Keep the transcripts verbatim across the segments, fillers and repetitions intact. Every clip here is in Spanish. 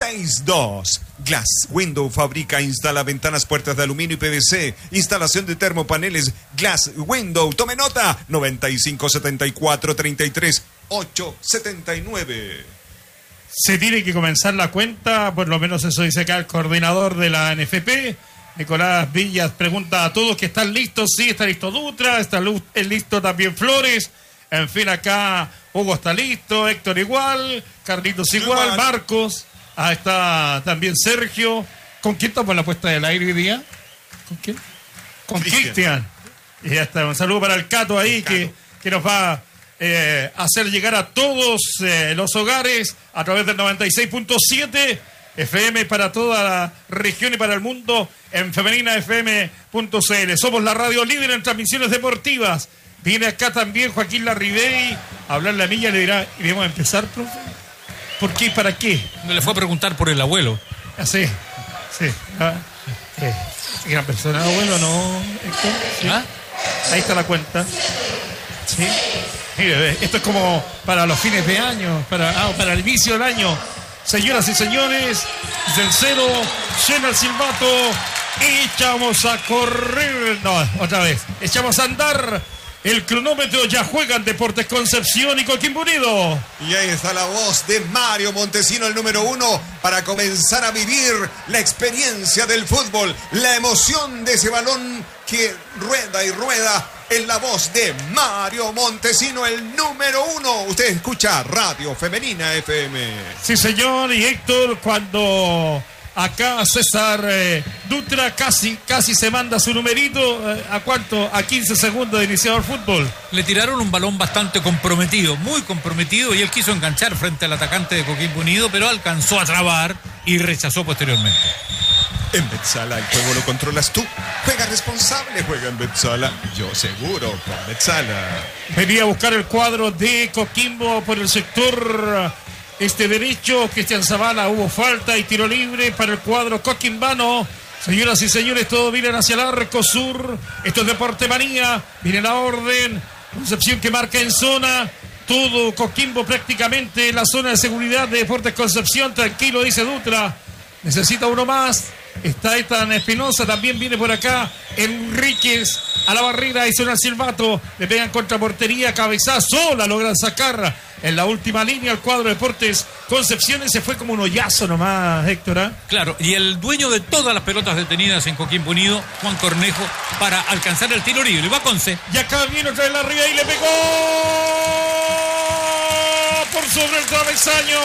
seis dos. Glass Window fabrica, instala ventanas, puertas de aluminio y P V C. Instalación de termopaneles Glass Window. Tome nota. noventa y cinco setenta y cuatro treinta y tres ocho setenta y nueve. Se tiene que comenzar la cuenta, por lo menos eso dice acá el coordinador de la N F P. Nicolás Villas pregunta a todos que están listos. Sí, está listo Dutra, está listo también Flores. En fin, acá Hugo está listo, Héctor igual, Carlitos igual, igual. Marcos. Ah, está también Sergio. ¿Con quién estamos en la puesta del aire hoy día? ¿Con quién? Con Cristian. Y ya está. Un saludo para el Cato ahí, el Cato. Que, que nos va a eh, hacer llegar a todos eh, los hogares a través del noventa y seis punto siete F M para toda la región y para el mundo en femenina f m punto c l. Somos la radio líder en transmisiones deportivas. Viene acá también Joaquín Larribey a hablarle a Milla, le dirá, ¿y vamos a empezar, profe? ¿Por qué y para qué? No le fue a preguntar por el abuelo. Ah, sí, sí. Ah, eh, gran persona, abuelo, ¿no, Héctor? ¿Sí? ¿Ah? Ahí está la cuenta. Sí. Mire, esto es como para los fines de año, para, ah, para el inicio del año. Señoras y señores, del cero, llena el silbato, echamos a correr. No, otra vez, echamos a andar. El cronómetro, ya juegan Deportes Concepción y Coquimbo Unido. Y ahí está la voz de Mario Montesino, el número uno, para comenzar a vivir la experiencia del fútbol, la emoción de ese balón que rueda y rueda. En la voz de Mario Montesino, el número uno. Usted escucha Radio Femenina F M. Sí, señor. Y Héctor, cuando acá César eh, Dutra casi, casi se manda su numerito, eh, ¿a cuánto? A quince segundos de iniciado el fútbol. Le tiraron un balón bastante comprometido, muy comprometido, y él quiso enganchar frente al atacante de Coquimbo Unido, pero alcanzó a trabar y rechazó posteriormente. En Betzala el juego lo controlas tú. Juega responsable, juega en Betzala. Yo seguro con Betzala. Venía a buscar el cuadro de Coquimbo por el sector este derecho. Cristian Zavala, hubo falta y tiro libre para el cuadro coquimbano. Señoras y señores, todos vienen hacia el arco sur. Esto es Deporte Manía. Viene la orden. Concepción que marca en zona. Todo Coquimbo prácticamente en la zona de seguridad de Deportes Concepción. Tranquilo, dice Dutra. Necesita uno más. Está Ethan Espinosa, también viene por acá Enríquez a la barrera y suena el silbato, le pegan contra portería, cabezazo, la logran sacar en la última línea el cuadro de Deportes Concepción. Se fue como un hoyazo nomás, Héctor, ¿eh? Claro, y el dueño de todas las pelotas detenidas en Coquimbo Unido, Juan Cornejo, para alcanzar el tiro libre, va Conce. Y acá viene otra vez la arriba y le pegó por sobre el travesaño,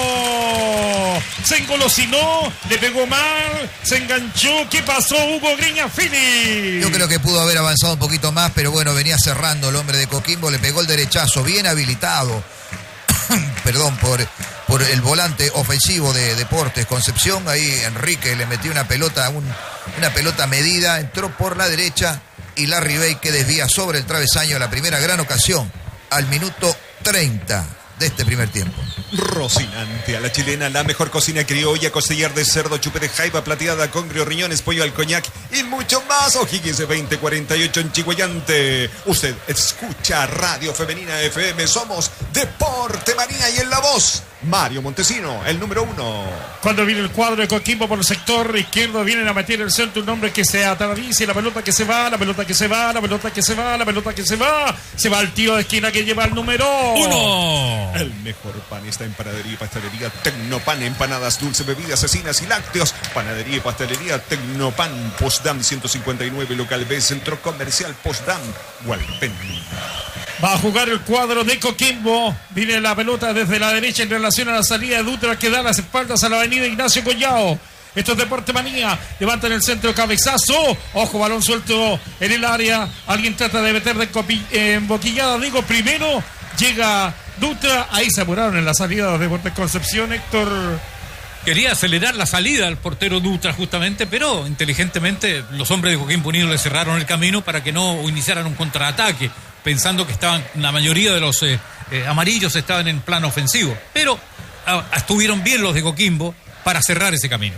se engolosinó, le pegó mal, se enganchó. ¿Qué pasó, Hugo Griñafili? Yo creo que pudo haber avanzado un poquito más, pero bueno, venía cerrando el hombre de Coquimbo, le pegó el derechazo, bien habilitado, perdón, por, por el volante ofensivo de Deportes Concepción. Ahí Enrique le metió una pelota, un, una pelota medida, entró por la derecha y Larribey que desvía sobre el travesaño, la primera gran ocasión al minuto treinta de este primer tiempo. Rocinante a la chilena, la mejor cocina criolla, costillar de cerdo, chupe de jaiba, plateada, congrio, riñones, pollo al coñac y mucho más. O'Higgins veinte cuarenta y ocho en Chihuayante. Usted escucha Radio Femenina F M. Somos Deporte Manía y en la voz Mario Montesino, el número uno. Cuando viene el cuadro de Coquimbo por el sector izquierdo, vienen a meter el centro un hombre que se atraviesa, la pelota que se va, la pelota que se va, la pelota que se va, la pelota que se va. Se va el tío de esquina que lleva el número uno. El mejor pan está en Panadería y Pastelería Tecnopan, empanadas, dulces, bebidas, cecinas y lácteos. Panadería y Pastelería Tecnopan, Postdam ciento cincuenta y nueve, local B, Centro Comercial Postdam, Hualpén. Va a jugar el cuadro de Coquimbo. Viene la pelota desde la derecha en relación a la salida de Dutra, que da las espaldas a la avenida Ignacio Collao. Esto es Deporte Manía. Levanta en el centro, cabezazo. Ojo, balón suelto en el área. Alguien trata de meter de copi- eh, en boquillada. Digo, primero llega Dutra. Ahí se apuraron en la salida de Deportes Concepción, Héctor. Quería acelerar la salida al portero Dutra justamente, pero inteligentemente los hombres de Coquimbo Unido le cerraron el camino para que no iniciaran un contraataque, pensando que estaban, la mayoría de los eh, eh, amarillos estaban en plano ofensivo, pero ah, estuvieron bien los de Coquimbo para cerrar ese camino.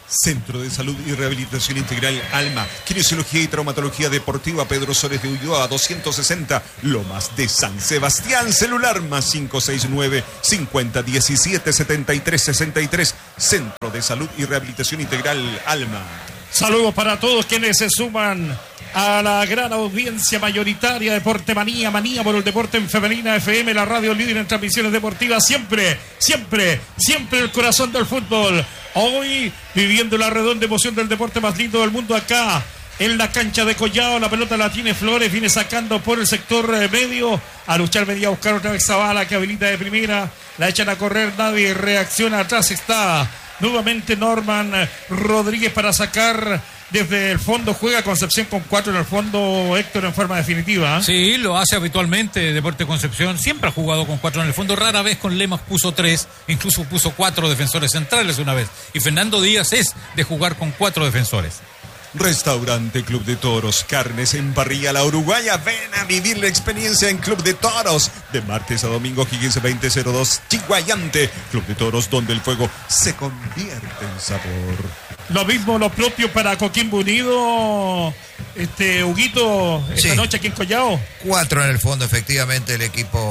Centro de Salud y Rehabilitación Integral Alma, Kinesiología y Traumatología Deportiva Pedro Soles de Ulloa, doscientos sesenta, Lomas de San Sebastián. Celular más cinco seis nueve, cincuenta diecisiete, setenta y tres sesenta y tres. Centro de Salud y Rehabilitación Integral Alma. Saludos para todos quienes se suman a la gran audiencia mayoritaria de Deporte Manía, Manía por el Deporte en Femenina F M, la radio líder en transmisiones deportivas, siempre, siempre, siempre el corazón del fútbol. Hoy viviendo la redonda emoción del deporte más lindo del mundo acá en la cancha de Collao. La pelota la tiene Flores, viene sacando por el sector medio, a luchar media, a buscar otra vez Zavala que habilita de primera, la echan a correr, nadie reacciona, atrás está nuevamente Norman Rodríguez para sacar desde el fondo. Juega Concepción con cuatro en el fondo, Héctor, en forma definitiva. Sí, lo hace habitualmente Deporte Concepción. Siempre ha jugado con cuatro en el fondo. Rara vez con Lemas puso tres, incluso puso cuatro defensores centrales una vez. Y Fernando Díaz es de jugar con cuatro defensores. Restaurante Club de Toros, carnes en parrilla La Uruguaya. Ven a vivir la experiencia en Club de Toros. De martes a domingo, Higgins veinte cero dos, Chiguayante. Club de Toros, donde el fuego se convierte en sabor. Lo mismo, lo propio para Coquimbo Unido. Este, Huguito, esta Sí. noche aquí en Collao. Cuatro en el fondo, efectivamente, el equipo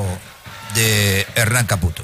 de Hernán Caputo.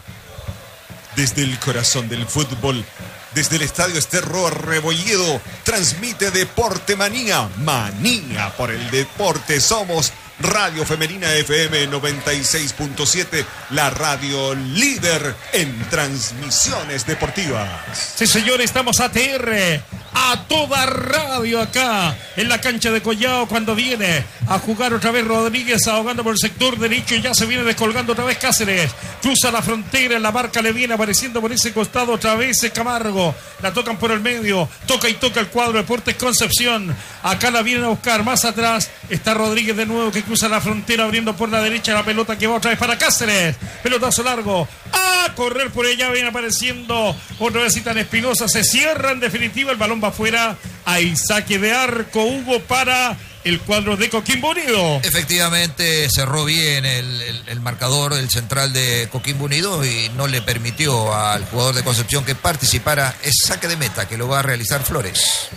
Desde el corazón del fútbol, desde el Estadio Esterro Rebolledo, transmite Deporte Manía. Manía por el deporte. Somos Radio Femenina F M noventa y seis punto siete, la radio líder en transmisiones deportivas. Sí, señor, estamos A T R, a toda radio acá en la cancha de Collao, cuando viene a jugar otra vez Rodríguez ahogando por el sector derecho y ya se viene descolgando otra vez Cáceres. Cruza la frontera, la marca le viene apareciendo por ese costado otra vez Camargo. La tocan por el medio, toca y toca el cuadro Deportes Concepción. Acá la vienen a buscar, más atrás está Rodríguez de nuevo que cruza la frontera abriendo por la derecha la pelota que va otra vez para Cáceres. Pelotazo largo, a correr por ella, viene apareciendo otra vez Citan Espinosa, se cierra en definitiva, el balón va afuera. Hay saque de arco, Hugo, para el cuadro de Coquimbo Unido. Efectivamente cerró bien el, el, el marcador, el central de Coquimbo Unido, y no le permitió al jugador de Concepción que participara. Es saque de meta que lo va a realizar Flores.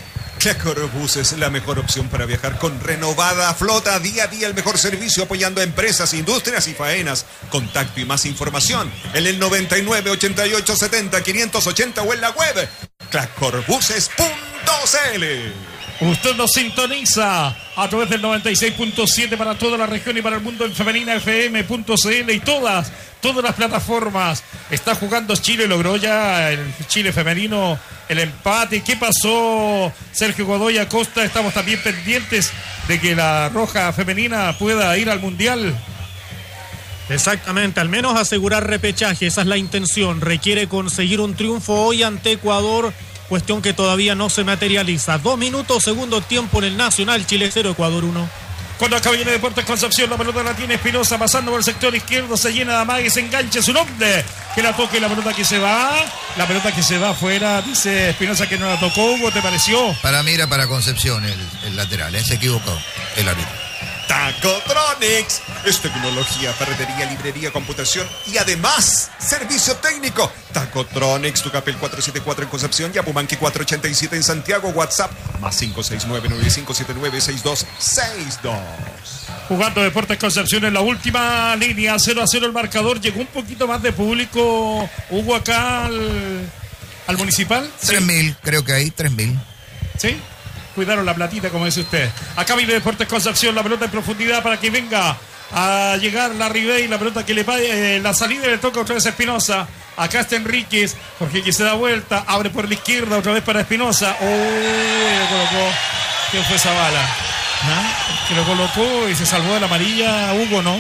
Clacorbus es la mejor opción para viajar con renovada flota. Día a día el mejor servicio apoyando a empresas, industrias y faenas. Contacto y más información en el noventa y nueve, ochenta y ocho, setenta, quinientos ochenta o en la web clacorbuses punto c l. Usted nos sintoniza a través del noventa y seis punto siete para toda la región y para el mundo en femenina f m punto c l y todas, todas las plataformas. Está jugando Chile, logró ya el Chile femenino el empate. ¿Qué pasó, Sergio Godoy Acosta? Estamos también pendientes de que la Roja femenina pueda ir al Mundial. Exactamente, al menos asegurar repechaje, esa es la intención. Requiere conseguir un triunfo hoy ante Ecuador, cuestión que todavía no se materializa. Dos minutos, segundo tiempo en el Nacional, Chile cero, Ecuador uno. Cuando acá viene Deportes Concepción, la pelota la tiene Espinosa pasando por el sector izquierdo, se llena de amague, se engancha su nombre, que la toque, la pelota que se va, la pelota que se va afuera, dice Espinosa que no la tocó. Hugo, ¿te pareció? Para mí era para Concepción el, el lateral, ¿eh? Se equivocó el árbitro. Tacotronics es tecnología, ferretería, librería, computación y además servicio técnico. Tacotronics, Tucapel cuatrocientos setenta y cuatro en Concepción y Apumanqui cuatrocientos ochenta y siete en Santiago. WhatsApp más cinco seis nueve, nueve cinco siete nueve, seis dos seis dos. Jugando Deportes Concepción en la última línea, cero a cero el marcador. Llegó un poquito más de público, Hugo, acá al, al Municipal. Tres mil, creo que ahí, tres mil. ¿Sí? Cuidaron la platita, como dice usted. Acá viene Deportes Concepción, la pelota en profundidad para que venga a llegar la Ribey, la pelota que le va, eh, la salida le toca otra vez a Espinosa. Acá está Enríquez, Jorge que se da vuelta, abre por la izquierda otra vez para Espinosa. ¡Oh! Le colocó. ¿Quién fue esa bala? ¿Ah? Que lo colocó y se salvó de la amarilla, Hugo, ¿no?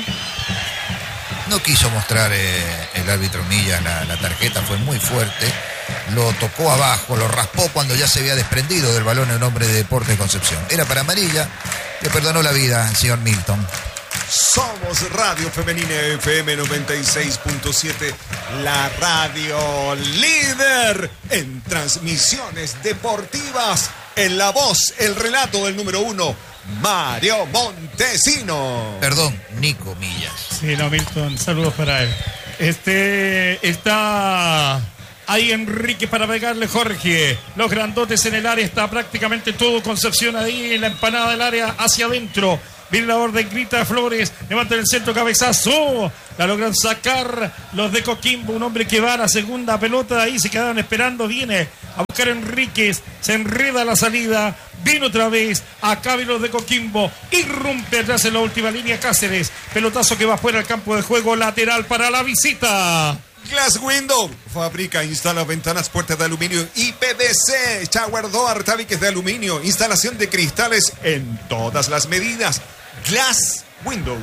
No quiso mostrar eh, el árbitro Millas la, la tarjeta, fue muy fuerte. Lo tocó abajo, lo raspó cuando ya se había desprendido del balón en nombre de Deportes Concepción. Era para amarilla, le perdonó la vida al señor Milton. Somos Radio Femenina F M noventa y seis punto siete, la radio líder en transmisiones deportivas. En la voz, el relato del número uno, Mario Montesino. Perdón, Nico Millas. Sí, no, Milton, saludos para él. Este está Ahí Enrique para pegarle Jorge. Los grandotes en el área. Está prácticamente todo Concepción ahí en la empanada del área hacia adentro. Viene la orden, grita Flores. Levanta el centro, cabezazo. La logran sacar los de Coquimbo. Un hombre que va a la segunda pelota. Ahí se quedaron esperando. Viene a buscar a Enríquez. Se enreda la salida. Viene otra vez. Acá viene los de Coquimbo. Irrumpe atrás en la última línea Cáceres. Pelotazo que va fuera del campo de juego. Lateral para la visita. Glass Window, fabrica, instala ventanas, puertas de aluminio y P V C, shower door, tabiques de aluminio, instalación de cristales en todas las medidas. Glass Window.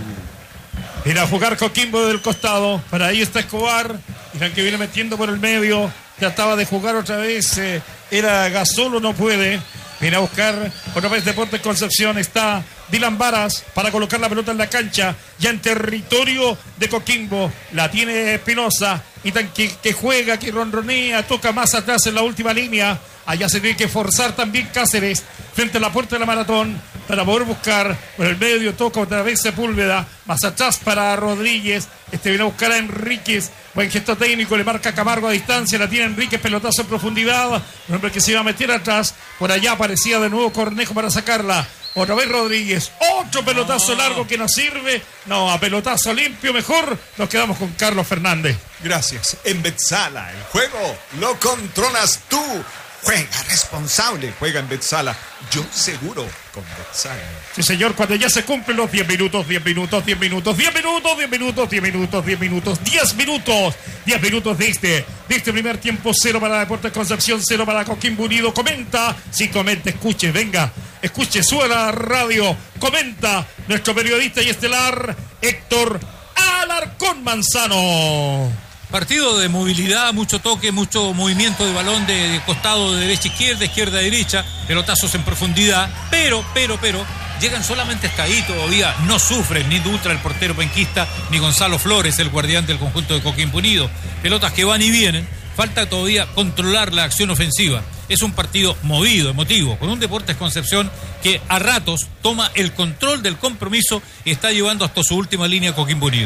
Ir a jugar Coquimbo del costado, para ahí está Escobar, dirán que viene metiendo por el medio, trataba de jugar otra vez, eh, era Gasolo, no puede. Viene a buscar otra vez Deportes Concepción. Está Dylan Varas para colocar la pelota en la cancha. Ya en territorio de Coquimbo. La tiene Espinosa. Y tan que, que juega, que ronronea. Toca más atrás en la última línea. Allá se tiene que forzar también Cáceres. Frente a la puerta de la Maratón. Para poder buscar. Por el medio toca otra vez Sepúlveda. Más atrás para Rodríguez. Este viene a buscar a Enríquez. Buen gesto técnico. Le marca Camargo a distancia. La tiene Enríquez. Pelotazo en profundidad. Un hombre que se iba a meter atrás. Por allá aparecía de nuevo Cornejo para sacarla. Otra vez Rodríguez. Otro pelotazo largo que nos sirve. No, a pelotazo limpio mejor. Nos quedamos con Carlos Fernández. Gracias. En Betsala, el juego lo controlas tú. Juega responsable. Juega en Betsala. Yo seguro con Betsala. Sí, señor. Cuando ya se cumplen los diez minutos, diez minutos, diez minutos, diez minutos, diez minutos, diez minutos, diez minutos, diez minutos, diez minutos de este, de este primer tiempo. Cero para Deportes Concepción, cero para Coquimbo Unido. Comenta. Sí, comenta. Escuche, venga. Escuche, sube la radio. Comenta nuestro periodista y estelar Héctor Alarcón Manzano. Partido de movilidad, mucho toque, mucho movimiento de balón de, de costado de derecha a izquierda, izquierda a derecha, pelotazos en profundidad, pero, pero, pero, llegan solamente hasta ahí todavía, no sufren ni Dutra, el portero penquista, ni Gonzalo Flores, el guardián del conjunto de Coquimbo Unido. Pelotas que van y vienen, falta todavía controlar la acción ofensiva. Es un partido movido, emotivo, con un Deportes Concepción que a ratos toma el control del compromiso y está llevando hasta su última línea Coquimbo Unido.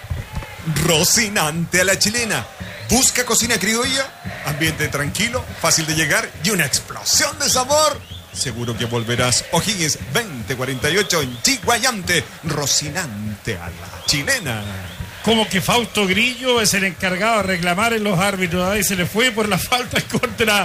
Rocinante a la chilena. Busca cocina criolla, ambiente tranquilo, fácil de llegar y una explosión de sabor. Seguro que volverás. O'Higgins veinte cuarenta y ocho en Chiguayante. Rocinante a la chilena. Como que Fausto Grillo es el encargado de reclamar en los árbitros. Ahí se le fue por la falta en contra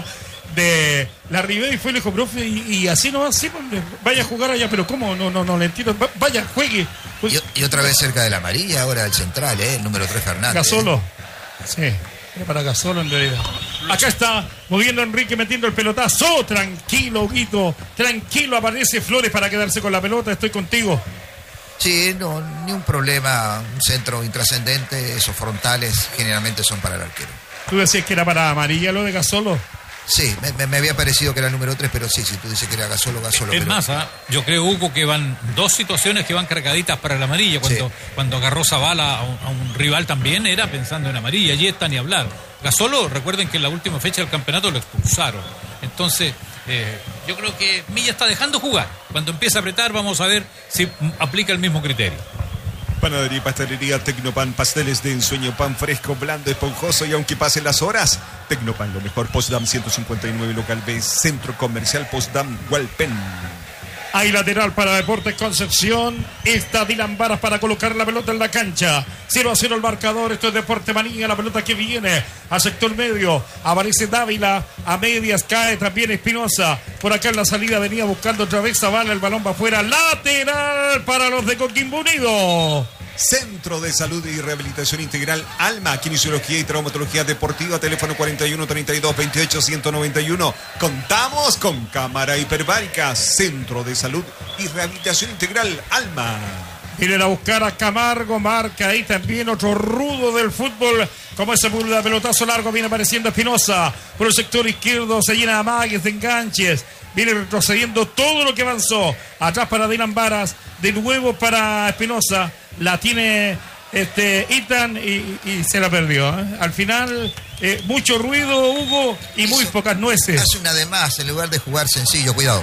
de la Ribey y fue y le dijo, profe, y, y así no va, así, vaya a jugar allá, pero ¿cómo? No, no, no le entiendo. Vaya, juegue. Y, y otra vez cerca de la amarilla, ahora el central, ¿eh? El número tres Fernández. Gasolo. ¿eh? Sí, era para Gasolo en realidad. Acá está, moviendo Enrique, metiendo el pelotazo. Tranquilo, Huguito. Tranquilo, aparece Flores para quedarse con la pelota. Estoy contigo. Sí, no, ni un problema. Un centro intrascendente. Esos frontales generalmente son para el arquero. ¿Tú decías que era para amarilla lo de Gasolo? Sí, me, me había parecido que era el número tres, pero sí, sí, tú dices que era Gasolo, Gasolo. Es pero... más, ¿eh? Yo creo, Hugo, que van dos situaciones que van cargaditas para la amarilla. Cuando, sí. cuando agarró Zavala a un, a un rival también era pensando en amarilla, y está ni hablar. Gasolo, recuerden que en la última fecha del campeonato lo expulsaron. Entonces, eh, yo creo que Milla está dejando jugar. Cuando empieza a apretar, vamos a ver si aplica el mismo criterio. Panadería y pastelería Tecnopan, pasteles de ensueño, pan fresco, blando, esponjoso y aunque pasen las horas, Tecnopan, lo mejor. Postdam ciento cincuenta y nueve, local B, Centro Comercial Postdam, Hualpén. Hay lateral para Deportes Concepción. Está Dylan Varas para colocar la pelota en la cancha. cero a cero el marcador. Esto es Deporte Manía. La pelota que viene a sector medio. Aparece Dávila. A medias cae también Espinosa. Por acá en la salida venía buscando otra vez Zavala. El balón va afuera. Lateral para los de Coquimbo Unido. Centro de Salud y Rehabilitación Integral Alma, Kinesiología y Traumatología Deportiva, teléfono cuarenta y uno, treinta y dos, veintiocho, ciento noventa y uno. Contamos con cámara hiperbárica. Centro de Salud y Rehabilitación Integral Alma. Vienen a buscar a Camargo, marca ahí también otro rudo del fútbol, como ese pelotazo largo, viene apareciendo Espinosa, por el sector izquierdo se llena de amagues, de enganches, viene retrocediendo todo lo que avanzó, atrás para Dylan Varas, de nuevo para Espinosa, la tiene este Itan y, y se la perdió, ¿eh? Al final eh, mucho ruido, Hugo, y muy Eso, pocas nueces. Hace una de más en lugar de jugar sencillo, cuidado.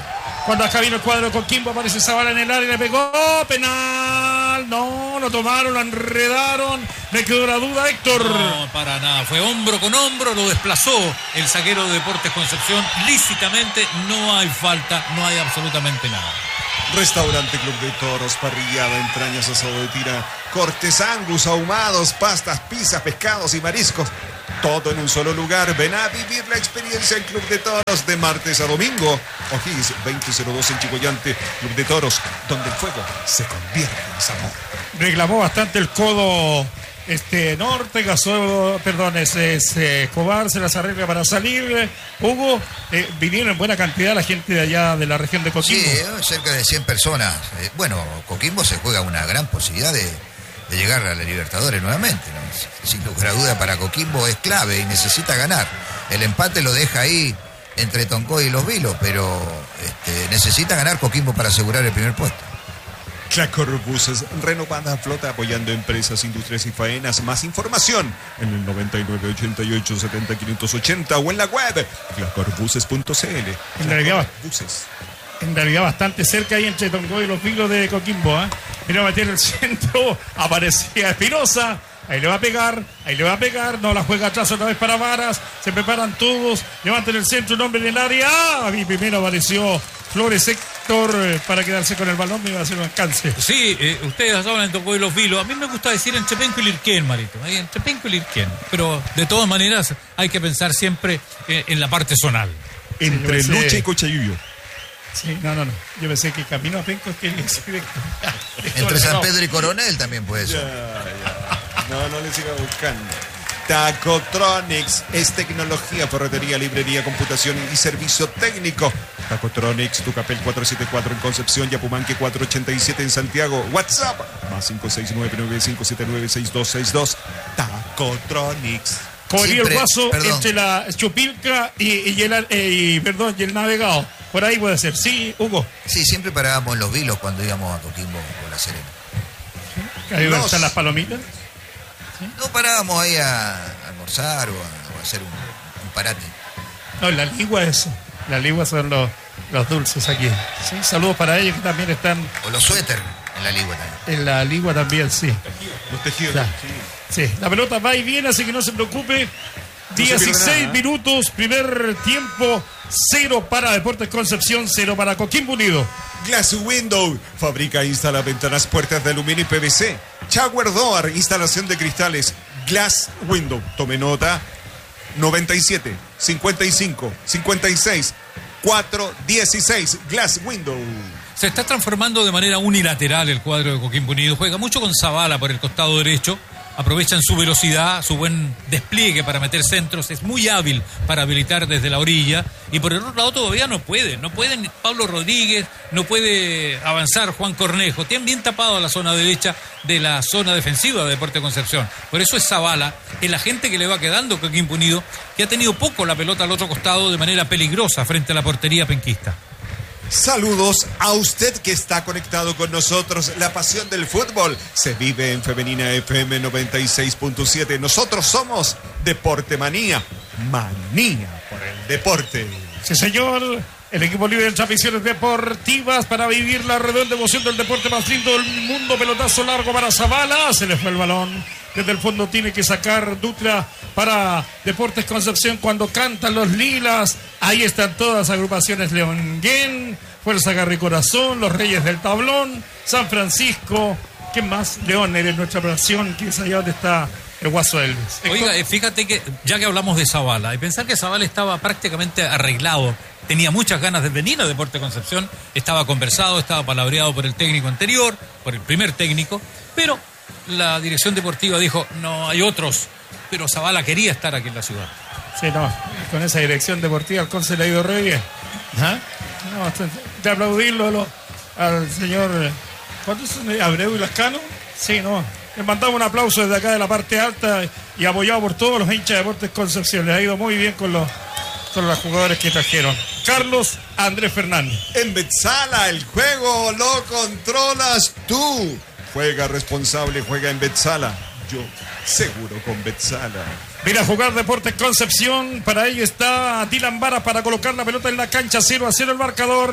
Cuando acá vino el cuadro de Coquimbo, aparece Zavala en el área y le pegó. Penal. No, lo tomaron, lo enredaron. Me quedó la duda, Héctor. No, para nada. Fue hombro con hombro, lo desplazó el zaguero de Deportes Concepción. Lícitamente no hay falta, no hay absolutamente nada. Restaurante Club de Toros, parrillada, entrañas, asado de tira, cortes angus, ahumados, pastas, pizzas, pescados y mariscos. Todo en un solo lugar. Ven a vivir la experiencia en Club de Toros de martes a domingo. O'Higgins veinte cero dos en Chicoyante. Club de Toros, donde el fuego se convierte en sabor. Reclamó bastante el codo este Norte, Gasó, perdón, es, es eh, Escobar, se las arregla para salir. Hugo, eh, vinieron en buena cantidad la gente de allá de la región de Coquimbo. Sí, cerca de cien personas. Eh, bueno, Coquimbo se juega una gran posibilidad de, de llegar a la Libertadores nuevamente, ¿no? Sin lugar a duda, para Coquimbo es clave y necesita ganar. El empate lo deja ahí entre Toncoy y Los Vilos, pero este, necesita ganar Coquimbo para asegurar el primer puesto. Clacor Buses, renovada flota apoyando empresas, industrias y faenas. Más información en el noventa y nueve, ochenta y ocho, setenta, quinientos ochenta o en la web clacorbuses punto c l. En realidad, Buses. en realidad bastante cerca ahí entre Tongoy y Los Vilos de Coquimbo. ¿eh? Mira, a meter el centro, aparecía Espinosa. Ahí le va a pegar, ahí le va a pegar, no la juega atrás otra vez para Varas, se preparan todos, levantan el centro, un hombre en el área, ¡ah! Y primero apareció Flores Héctor eh, para quedarse con el balón, me iba a hacer un alcance. Sí, eh, ustedes hablan en Toncoy y Los Vilos, a mí me gusta decir entre Penco y Lirquén, Marito, ahí entre Penco y Lirquén, pero de todas maneras hay que pensar siempre eh, en la parte zonal. Entre Sí, yo pensé- Lucha y Cochayuyo. Sí, no, no, no, yo pensé que camino a Penco es que Entre San Pedro y Coronel también puede Ya, ser. ya. No, no le siga buscando. Tacotronics es tecnología, ferretería, librería, computación y servicio técnico. Tacotronics, Tucapel cuatrocientos setenta y cuatro en Concepción, Yapumanque cuatrocientos ochenta y siete en Santiago. WhatsApp, más cinco seis nueve, nueve cinco siete nueve, seis dos seis dos. Tacotronics. Como diría el Siempre- Guaso, perdón. entre la Chupilca y, y, el, eh, y, perdón, y el navegado. Por ahí puede ser. Sí, Hugo. Sí, siempre parábamos en Los Vilos cuando íbamos a Coquimbo con la Serena. Ahí Los- están las palomitas. No parábamos ahí a almorzar o a, o a hacer un, un parate. No, la ligua eso. La ligua son los, los dulces aquí. Sí, saludos para ellos que también están O los suéter en la ligua también. en la ligua también, sí. Los tejidos. Ya. Sí. Sí, la pelota va y viene, así que no se preocupe. se pierde dieciséis nada, ¿eh? minutos, primer tiempo, cero para Deportes Concepción, cero para Coquimbo Unido. Glass Window, fabrica e instala ventanas, puertas de aluminio y P V C. Shower Door, instalación de cristales. Glass Window, tome nota. noventa y siete, cincuenta y cinco, cincuenta y seis, cuatro dieciséis. Glass Window. Se está transformando de manera unilateral el cuadro de Coquimbo Unido. Juega mucho con Zavala por el costado derecho. Aprovechan su velocidad, su buen despliegue para meter centros. Es muy hábil para habilitar desde la orilla. Y por el otro lado todavía no puede. No puede ni Pablo Rodríguez, no puede avanzar Juan Cornejo. Tienen bien tapado la zona derecha de la zona defensiva de Deportes Concepción. Por eso es Zavala, el agente que le va quedando a Coquimbo Unido, que ha tenido poco la pelota al otro costado de manera peligrosa frente a la portería penquista. Saludos a usted que está conectado con nosotros. La pasión del fútbol se vive en Femenina F M noventa y seis punto siete. Nosotros somos Deporte Manía. Manía por el deporte. Sí, señor. El equipo líder en transmisiones deportivas para vivir la redonda emoción del deporte más lindo del mundo. Pelotazo largo para Zavala. Se le fue el balón. Desde el fondo tiene que sacar Dutra para Deportes Concepción cuando cantan los lilas. Ahí están todas las agrupaciones: León Guén, Fuerza Garra y Corazón, los Reyes del Tablón, San Francisco. ¿Qué más? León, eres nuestra operación. ¿Quién sabe dónde está el Guaso Elvis? Oiga, eh, fíjate que ya que hablamos de Zavala, y pensar que Zavala estaba prácticamente arreglado, tenía muchas ganas de venir a Deportes Concepción, estaba conversado, estaba palabreado por el técnico anterior, por el primer técnico, pero la dirección deportiva dijo, no hay otros, pero Zavala quería estar aquí en la ciudad. Sí, no, con esa dirección deportiva al Conce le ha ido re bien. ¿Ah? No, de aplaudirlo a lo- al señor, ¿cuántos son? Abreu y Lascano. Sí, no, le mandamos un aplauso desde acá de la parte alta y apoyado por todos los hinchas de Deportes Concepción. Le ha ido muy bien con los, con los jugadores que trajeron. Carlos Andrés Fernández. En Betzala el juego lo controlas tú. Juega responsable, juega en Betzala. Yo seguro con Betzala. Mira a jugar Deportes Concepción. Para ello está Dylan Vara para colocar la pelota en la cancha. cero a cero el marcador.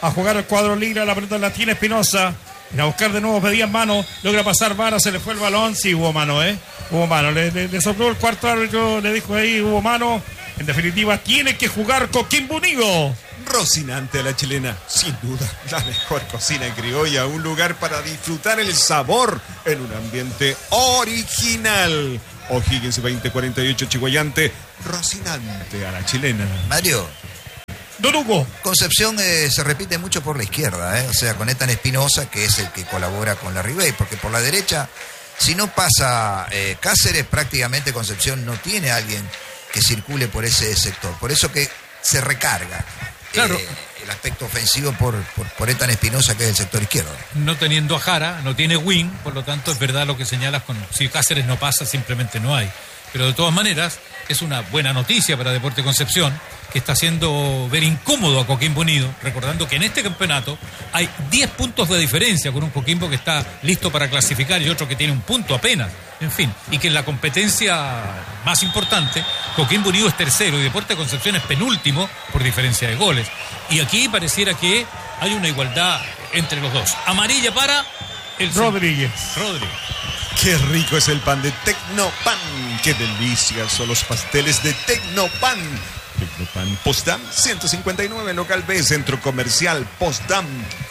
a jugar el cuadro libre, la pelota la tiene Espinosa. A buscar de nuevo, pedía mano, logra pasar Vara, se le fue el balón, sí hubo mano, ¿eh? Hubo mano, le, le, le sopló el cuarto árbitro, le dijo ahí, hubo mano. En definitiva, tiene que jugar Coquimbo Unido. Rocinante a la chilena, sin duda, la mejor cocina criolla, un lugar para disfrutar el sabor en un ambiente original. O'Higgins veinte cuarenta y ocho Chihuayante, Rocinante a la chilena. Mario. Don Hugo. Concepción eh, se repite mucho por la izquierda, ¿eh? O sea, con Ethan Espinosa, que es el que colabora con la Ribey, porque por la derecha, si no pasa eh, Cáceres, prácticamente Concepción no tiene a alguien que circule por ese sector. Por eso que se recarga claro. eh, el aspecto ofensivo por, por, por Ethan Espinosa, que es el sector izquierdo. No teniendo a Jara, no tiene wing, por lo tanto es verdad lo que señalas con si Cáceres no pasa, simplemente no hay. Pero de todas maneras, es una buena noticia para Deporte Concepción, que está haciendo ver incómodo a Coquimbo Unido, recordando que en este campeonato hay diez puntos de diferencia con un Coquimbo que está listo para clasificar y otro que tiene un punto apenas. En fin, y que en la competencia más importante, Coquimbo Unido es tercero y Deporte Concepción es penúltimo por diferencia de goles. Y aquí pareciera que hay una igualdad entre los dos. Amarilla para el Rodríguez. Rodríguez. Qué rico es el pan de Tecnopan. Qué delicia son los pasteles de Tecnopan. Tecnopan Postdam ciento cincuenta y nueve, local B, centro comercial Postdam.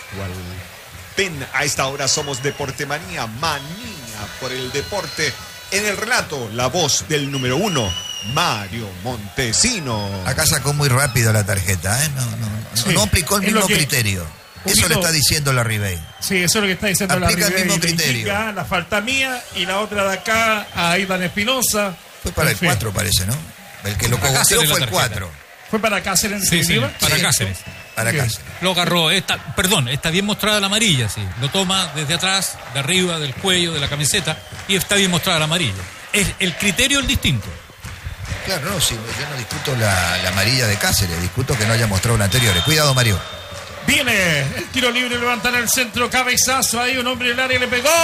Ven, a esta hora somos Deporte Manía, manía por el deporte. En el relato, la voz del número uno, Mario Montesino. Acá sacó muy rápido la tarjeta, ¿eh? No, no, sí. no, no aplicó el es mismo que, criterio. Eso poquito, le está diciendo la Ribey. Sí, eso es lo que está diciendo Aplica la Ribey. el mismo Le criterio. indica la falta mía y la otra de acá a Aidan Espinosa. Fue para el cuatro, parece, ¿no? El que lo cogoteó fue el cuatro. ¿Fue para Cáceres en sí, definitiva? Sí, para sí, Cáceres. Para Bien. Cáceres. Lo agarró, está, perdón, está bien mostrada la amarilla, sí. Lo toma desde atrás, de arriba, del cuello, de la camiseta, y está bien mostrada la amarilla. Es, el criterio es distinto. Claro, no, sí, yo no discuto la, la amarilla de Cáceres, discuto que no haya mostrado la anterior. Cuidado, Mario. Viene el tiro libre, levanta en el centro, cabezazo, ahí un hombre en el área le pegó.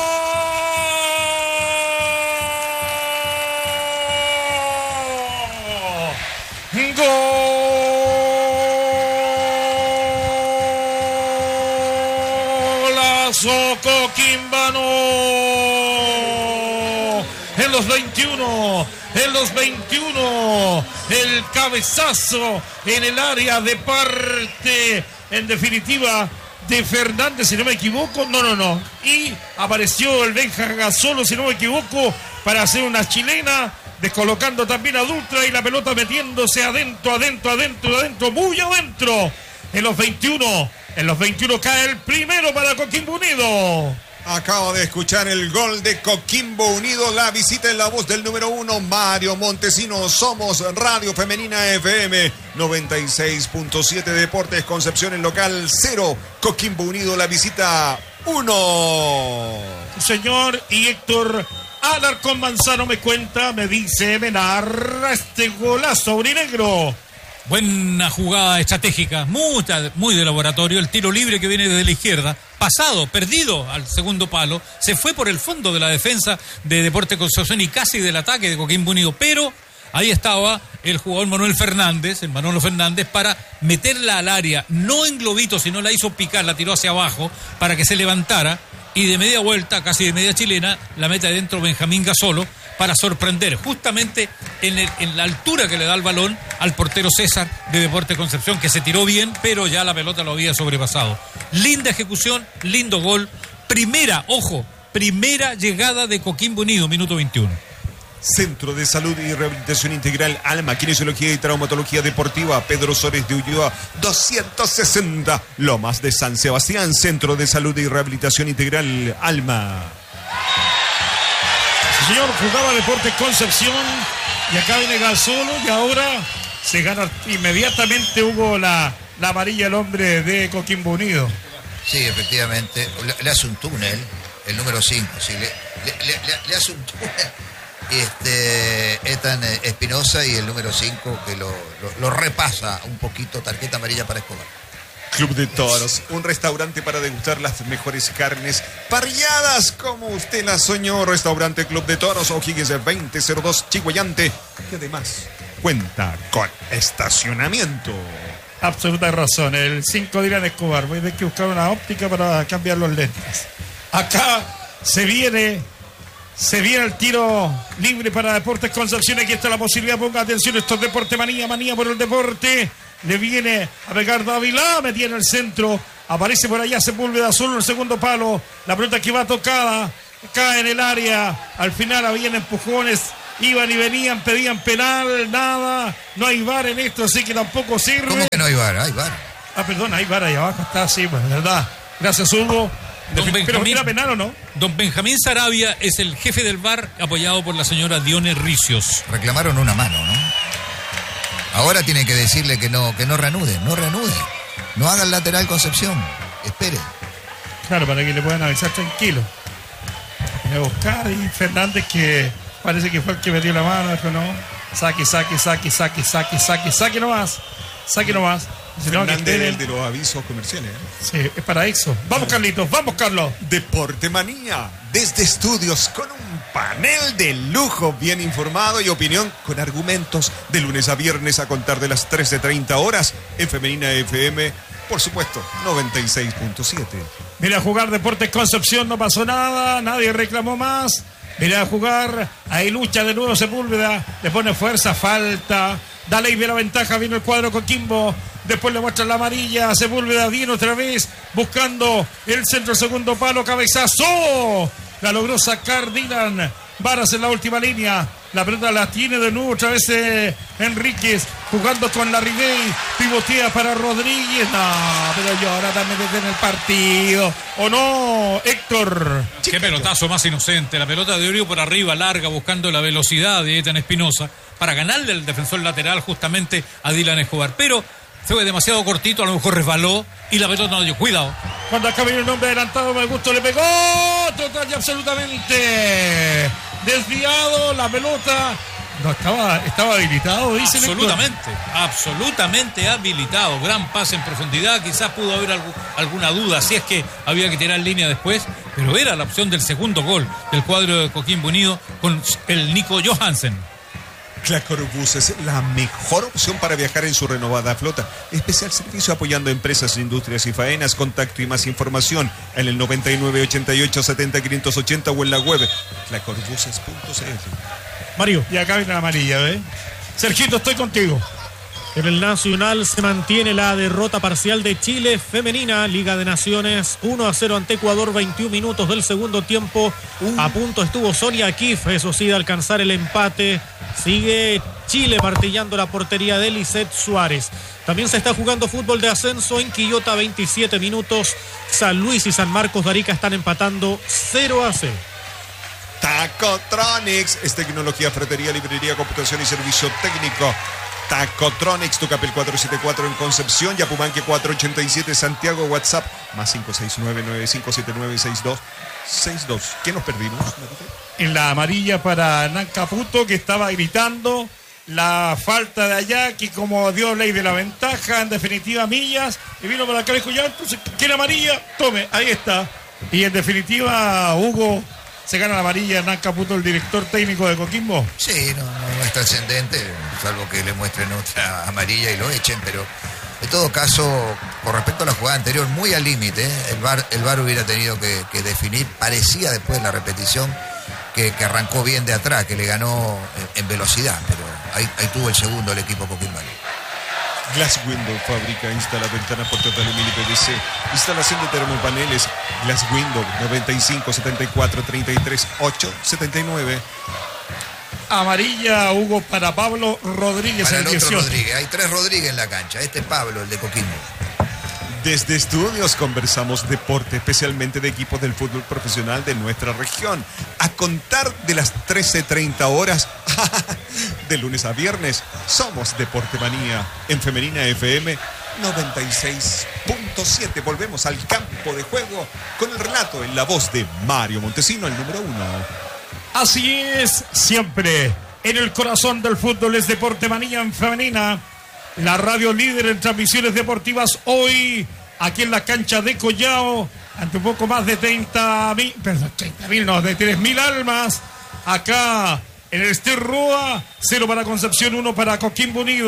Golazo Coquimbano. En los veintiuno, en los veintiuno, el cabezazo en el área de parte, en definitiva, de Fernández, si no me equivoco, no, no, no, y apareció el Benja Gasolo, si no me equivoco, para hacer una chilena, descolocando también a Dutra y la pelota metiéndose adentro, adentro, adentro, adentro, muy adentro, en los veintiuno, en los veintiuno cae el primero para Coquimbo Unido. Acabo de escuchar el gol de Coquimbo Unido. La visita en la voz del número uno, Mario Montesino. Somos Radio Femenina F M noventa y seis punto siete, Deportes Concepción en local cero. Coquimbo Unido, la visita uno. Señor, y Héctor Alarcón Manzano me cuenta, me dice, me narra este golazo aurinegro. Buena jugada estratégica, muy, muy de laboratorio. El tiro libre que viene desde la izquierda, pasado, perdido al segundo palo, se fue por el fondo de la defensa de Deporte Concepción y casi del ataque de Coquimbo Unido, pero ahí estaba el jugador Manuel Fernández, el Manolo Fernández, para meterla al área, no en globito, sino la hizo picar, la tiró hacia abajo para que se levantara y de media vuelta, casi de media chilena, la mete adentro Benjamín Gasolo para sorprender justamente en, el, en la altura que le da el balón al portero César de Deporte Concepción, que se tiró bien, pero ya la pelota lo había sobrepasado. Linda ejecución, lindo gol. Primera, ojo, primera llegada de Coquimbo Unido, minuto veintiuno. Centro de Salud y Rehabilitación Integral Alma, Kinesiología y Traumatología Deportiva, Pedro Sores de Ulloa doscientos sesenta, Lomas de San Sebastián. Centro de Salud y Rehabilitación Integral Alma. Señor, jugaba Deportes Concepción y acá viene Gasolo y ahora se gana inmediatamente. Hubo la, la amarilla el hombre de Coquimbo Unido. Sí, efectivamente, le, le hace un túnel, el número cinco, sí, le, le, le, le hace un túnel este, Ethan Espinosa y el número cinco que lo, lo, lo repasa un poquito, tarjeta amarilla para Escobar. Club de Toros, un restaurante para degustar las mejores carnes parrilladas como usted las soñó. Restaurante Club de Toros, O'Higgins veinte cero dos Chihuayante, que además cuenta con estacionamiento. absoluta razón. El cinco de Dylan Escobar. Voy a tener que buscar una óptica para cambiar los lentes. Acá se viene, se viene el tiro libre para Deportes Concepción. Aquí está la posibilidad. Ponga atención, esto es Deporte Manía, manía por el deporte. Le viene a pegar Dávila, metía en el centro. Aparece por allá Sepúlveda, solo el segundo palo. La pelota que va tocada, cae en el área. Al final habían empujones. Iban y venían, pedían penal, nada. No hay V A R en esto, así que tampoco sirve. ¿Cómo que no hay V A R? Hay V A R. Ah, perdón, hay V A R ahí abajo, está así, pues, verdad. Gracias, Hugo. Don ¿Pero Benjamín, era penal o no? Don Benjamín Sarabia es el jefe del V A R, apoyado por la señora Dione Ricios. Reclamaron una mano, ¿no? Ahora tienen que decirle que no, que no reanude, no reanude. No haga el lateral Concepción. Espere. Claro, para que le puedan avisar tranquilo. Oscar y Fernández, que parece que fue el que metió la mano, pero no. Saque, saque, saque, saque, saque, saque, saque nomás. Saque nomás. Fernández, el de los avisos comerciales. ¿eh? Sí, es para eso. Vamos, Carlitos, vamos, Carlos. Deporte Manía, desde estudios con un panel de lujo, bien informado y opinión con argumentos de lunes a viernes a contar de las trece treinta horas en Femenina F M, por supuesto, noventa y seis punto siete. Mira a jugar Deportes Concepción, no pasó nada, nadie reclamó más. Mira a jugar, ahí lucha de nuevo Sepúlveda, le pone fuerza, falta. Dale y ve la ventaja, viene el cuadro Coquimbo. Después le muestra la amarilla, Sepúlveda viene otra vez buscando el centro, segundo palo, cabezazo. La logró sacar Dylan Varas en la última línea. La pelota la tiene de nuevo otra vez eh, Enríquez jugando con la Ribey. Pivotea para Rodríguez. No, pero llora también desde en el partido. ¿O no, Héctor? Qué pelotazo más inocente. La pelota de Orio por arriba, larga, buscando la velocidad de Ethan Espinosa para ganarle al defensor lateral justamente a Dylan Escobar. Pero fue demasiado cortito, a lo mejor resbaló y la pelota no dio cuidado. Cuando acá viene un hombre adelantado, me gustó, le pegó total y absolutamente desviado la pelota. No, estaba, estaba habilitado, dice. Absolutamente, absolutamente habilitado. Gran pase en profundidad, quizás pudo haber algo, alguna duda, si es que había que tirar línea después, pero era la opción del segundo gol del cuadro de Coquimbo Unido con el Nico Johansen. Clacorbus es la mejor opción para viajar en su renovada flota. Especial servicio apoyando empresas, industrias y faenas. Contacto y más información en el noventa y nueve, ochenta y ocho, setenta, quinientos ochenta o en la web clacorbuses punto c l. Mario, y acá viene la amarilla, ¿ves? Sergito, estoy contigo. En el Nacional se mantiene la derrota parcial de Chile femenina, Liga de Naciones, uno a cero ante Ecuador, veintiún minutos del segundo tiempo. Uh. A punto estuvo Sonia Kif, eso sí, de alcanzar el empate. Sigue Chile martillando la portería de Lisette Suárez. También se está jugando fútbol de ascenso en Quillota, veintisiete minutos. San Luis y San Marcos de Arica están empatando cero a cero. Tacotronics es tecnología, ferretería, librería, computación y servicio técnico. Tacotronics, Tucapel cuatrocientos setenta y cuatro en Concepción, Yapumanque cuatrocientos ochenta y siete, Santiago, WhatsApp más cinco seis nueve, nueve cinco siete nueve, seis dos seis dos. ¿Qué nos perdimos? En la amarilla para Hernán Caputo, que estaba gritando la falta de allá, que como dio ley de la ventaja, en definitiva Millas, y vino para acá y dijo, ya, entonces, ¿quiere amarilla? Tome, ahí está. Y en definitiva, Hugo, se gana la amarilla Hernán Caputo, el director técnico de Coquimbo. Sí, no, no, no es trascendente, salvo que le muestren otra amarilla y lo echen, pero en todo caso, con respecto a la jugada anterior, muy al límite, ¿eh? el V A R, el V A R hubiera tenido que, que definir, parecía después de la repetición que, que arrancó bien de atrás, que le ganó en, en velocidad, pero ahí, ahí tuvo el segundo el equipo coquimbano. Glass Window fabrica, instala ventanas, puertas de aluminio y P V C. Instalación de termopaneles. Glass Window noventa y cinco, setenta y cuatro, treinta y tres, ocho, setenta y nueve. Amarilla, Hugo, para Pablo Rodríguez. Para el, el otro Rodríguez. Hay tres Rodríguez en la cancha. Este es Pablo, el de Coquimbo. Desde estudios conversamos deporte, especialmente de equipos del fútbol profesional de nuestra región. A contar de las trece treinta horas, de lunes a viernes, somos Deporte Manía en Femenina F M noventa y seis punto siete. Volvemos al campo de juego con el relato en la voz de Mario Montesino, el número uno. Así es, siempre en el corazón del fútbol es Deporte Manía en Femenina. La radio líder en transmisiones deportivas hoy, aquí en la cancha de Collao, ante un poco más de treinta mil, perdón, treinta mil, no, de tres mil almas, acá en el Ester Rúa, cero para Concepción, uno para Coquimbo Unido.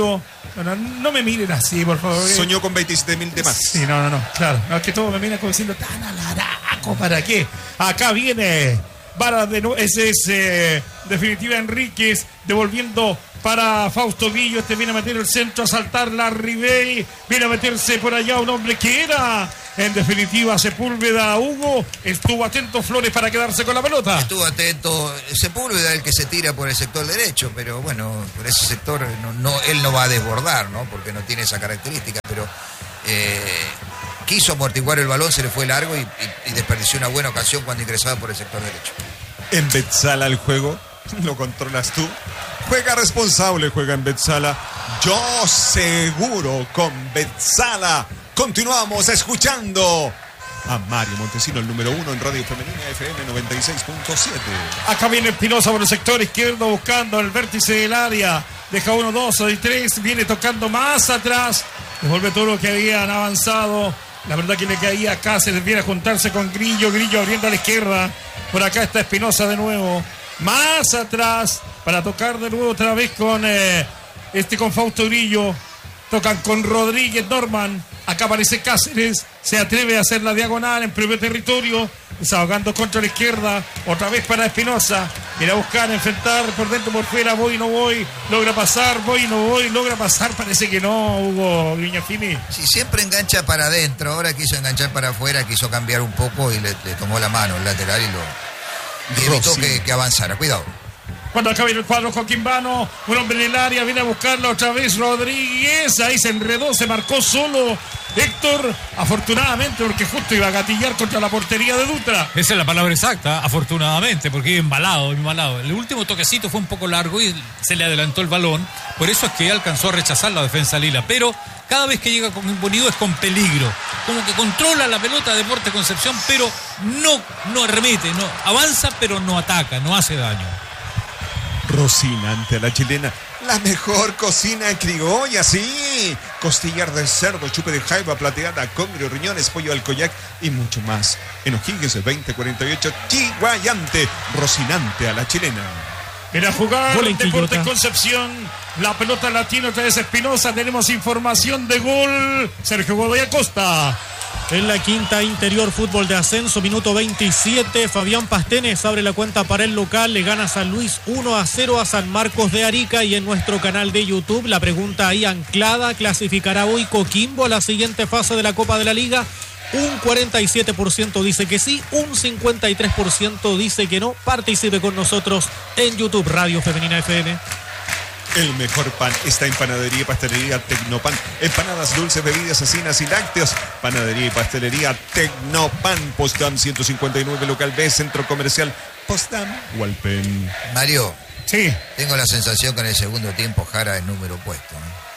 No, no, no me miren así, por favor. Soñó con veintisiete mil de más. Sí, no, no, no, claro. No, es que todos me miran como diciendo, tan alaraco, ¿para qué? Acá viene Vara de nuevo, ese es eh, definitiva Enríquez, devolviendo para Fausto Guillo, este viene a meter el centro, a saltar la Ribey, viene a meterse por allá un hombre que era, en definitiva, Sepúlveda. Hugo, estuvo atento Flores para quedarse con la pelota. Estuvo atento Sepúlveda, el que se tira por el sector derecho, pero bueno, por ese sector no, no, él no va a desbordar, ¿no? Porque no tiene esa característica, pero eh, quiso amortiguar el balón, se le fue largo y, y, y desperdició una buena ocasión cuando ingresaba por el sector derecho. En Betzala el juego, lo controlas tú. Juega responsable, juega en Betzala. Yo seguro con Betzala. Continuamos escuchando a Mario Montesino, el número uno en Radio Femenina F M noventa y seis punto siete. Acá viene Espinosa por el sector izquierdo buscando el vértice del área. Deja uno, dos y tres. Viene tocando más atrás. Devuelve todo lo que habían avanzado. La verdad que le caía acá. Se les viene a juntarse con Grillo. Grillo abriendo a la izquierda. Por acá está Espinosa de nuevo. Más atrás. Para tocar de nuevo otra vez con eh, este con Fausto Grillo. Tocan con Rodríguez Norman. Acá aparece Cáceres. Se atreve a hacer la diagonal en propio territorio. Desahogando contra la izquierda. Otra vez para Espinosa. Viene a buscar, enfrentar por dentro, por fuera. Voy, no voy. Logra pasar. Voy, no voy. Logra pasar. Parece que no, Hugo Viñafini. Sí, siempre engancha para adentro. Ahora quiso enganchar para afuera. Quiso cambiar un poco y le, le tomó la mano el lateral y lo y evitó que, que avanzara. Cuidado. Cuando acá viene el cuadro Coquimbano, un hombre en el área, viene a buscarla otra vez Rodríguez, ahí se enredó, se marcó solo Héctor, afortunadamente, porque justo iba a gatillar contra la portería de Dutra. Esa es la palabra exacta, afortunadamente, porque iba embalado, embalado. El último toquecito fue un poco largo y se le adelantó el balón, por eso es que alcanzó a rechazar la defensa lila, pero cada vez que llega con Imponido es con peligro, como que controla la pelota Deportes Concepción, pero no, no remete, no avanza, pero no ataca, no hace daño. Rosina ante la chilena, la mejor cocina criolla, sí. Costillar de cerdo, chupe de jaiba plateada, congrio, riñones, pollo al collac y mucho más. En O'Higgins el veinte cuarenta y ocho, Chiguayante, Rocinante a la chilena. Viene a jugar Gol en Deportes Quillota. Concepción. La pelota la tiene otra vez Espinosa. Tenemos información de gol. Sergio Godoy Acosta. En la quinta interior, fútbol de ascenso, minuto veintisiete, Fabián Pastenes abre la cuenta para el local, le gana San Luis uno a cero a San Marcos de Arica. Y en nuestro canal de YouTube, la pregunta ahí anclada: ¿clasificará hoy Coquimbo a la siguiente fase de la Copa de la Liga? Un cuarenta y siete por ciento dice que sí, un cincuenta y tres por ciento dice que no. Participe con nosotros en YouTube, Radio Femenina F M. El mejor pan está en Panadería y Pastelería Tecnopan. Empanadas dulces, bebidas asesinas y lácteos. Panadería y Pastelería Tecnopan. Postdam ciento cincuenta y nueve, local B, Centro Comercial Postdam, Hualpén. Mario, Sí, tengo la sensación que en el segundo tiempo Jara es número puesto,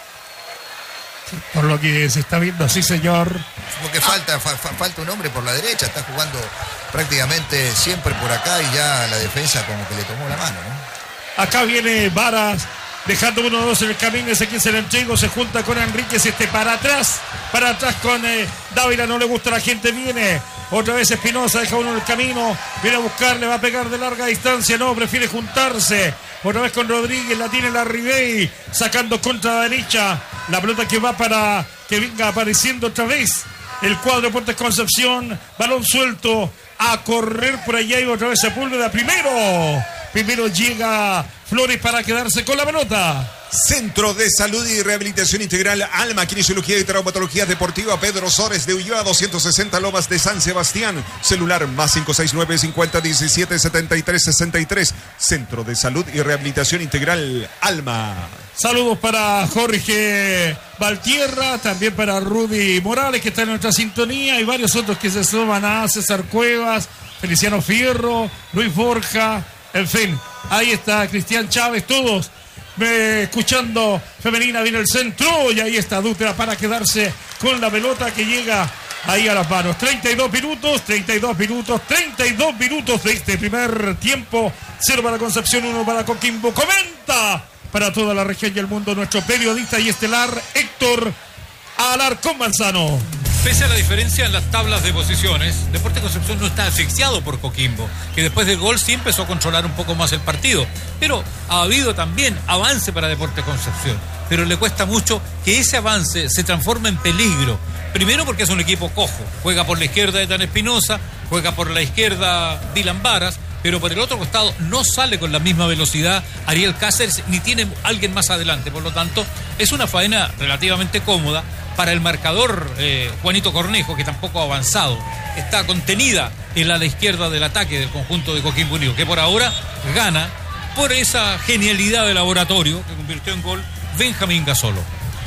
¿no? por lo que se está viendo, sí señor. Porque falta, fa- fa- falta un hombre por la derecha, está jugando prácticamente siempre por acá y ya la defensa como que le tomó la mano, ¿no? Acá viene Varas, dejando uno dos en el camino. Ese quien se le entrego, se junta con Enríquez, este para atrás, para atrás con eh, Dávila, no le gusta a la gente, viene otra vez Espinosa, deja uno en el camino, viene a buscarle, va a pegar de larga distancia, no, prefiere juntarse, otra vez con Rodríguez, la tiene la Ribey, sacando contra la derecha, la pelota que va para que venga apareciendo otra vez el cuadro de Deportes Concepción, balón suelto, a correr por allá y otra vez Sepúlveda, primero, primero llega Flores para quedarse con la pelota. Centro de Salud y Rehabilitación Integral Alma, Kinesiología y Traumatología Deportiva Pedro Sores de Ulloa, doscientos sesenta Lomas de San Sebastián. Celular más cinco seis nueve, cincuenta, diecisiete, setenta y tres, sesenta y tres. Centro de Salud y Rehabilitación Integral Alma. Saludos para Jorge Valtierra, también para Rudy Morales, que está en nuestra sintonía, y varios otros que se suman a César Cuevas, Feliciano Fierro, Luis Borja, en fin, ahí está Cristian Chávez, todos eh, escuchando Femenina. Viene el centro y ahí está Dutra para quedarse con la pelota que llega ahí a las manos. treinta y dos minutos, treinta y dos minutos, treinta y dos minutos de este primer tiempo. Cero para Concepción, uno para Coquimbo. Comenta para toda la región y el mundo nuestro periodista y estelar Héctor Alarcón Manzano. Pese a la diferencia en las tablas de posiciones, Deportes Concepción no está asfixiado por Coquimbo, que después del gol sí empezó a controlar un poco más el partido. Pero ha habido también avance para Deportes Concepción. Pero le cuesta mucho que ese avance se transforme en peligro. Primero porque es un equipo cojo. Juega por la izquierda Ethan Espinosa, juega por la izquierda Dylan Varas, pero por el otro costado no sale con la misma velocidad Ariel Cáceres, ni tiene alguien más adelante. Por lo tanto, es una faena relativamente cómoda para el marcador eh, Juanito Cornejo, que tampoco ha avanzado. Está contenida en la ala izquierda del ataque del conjunto de Coquimbo Unido, que por ahora gana por esa genialidad de laboratorio que convirtió en gol Benjamín Gasolo.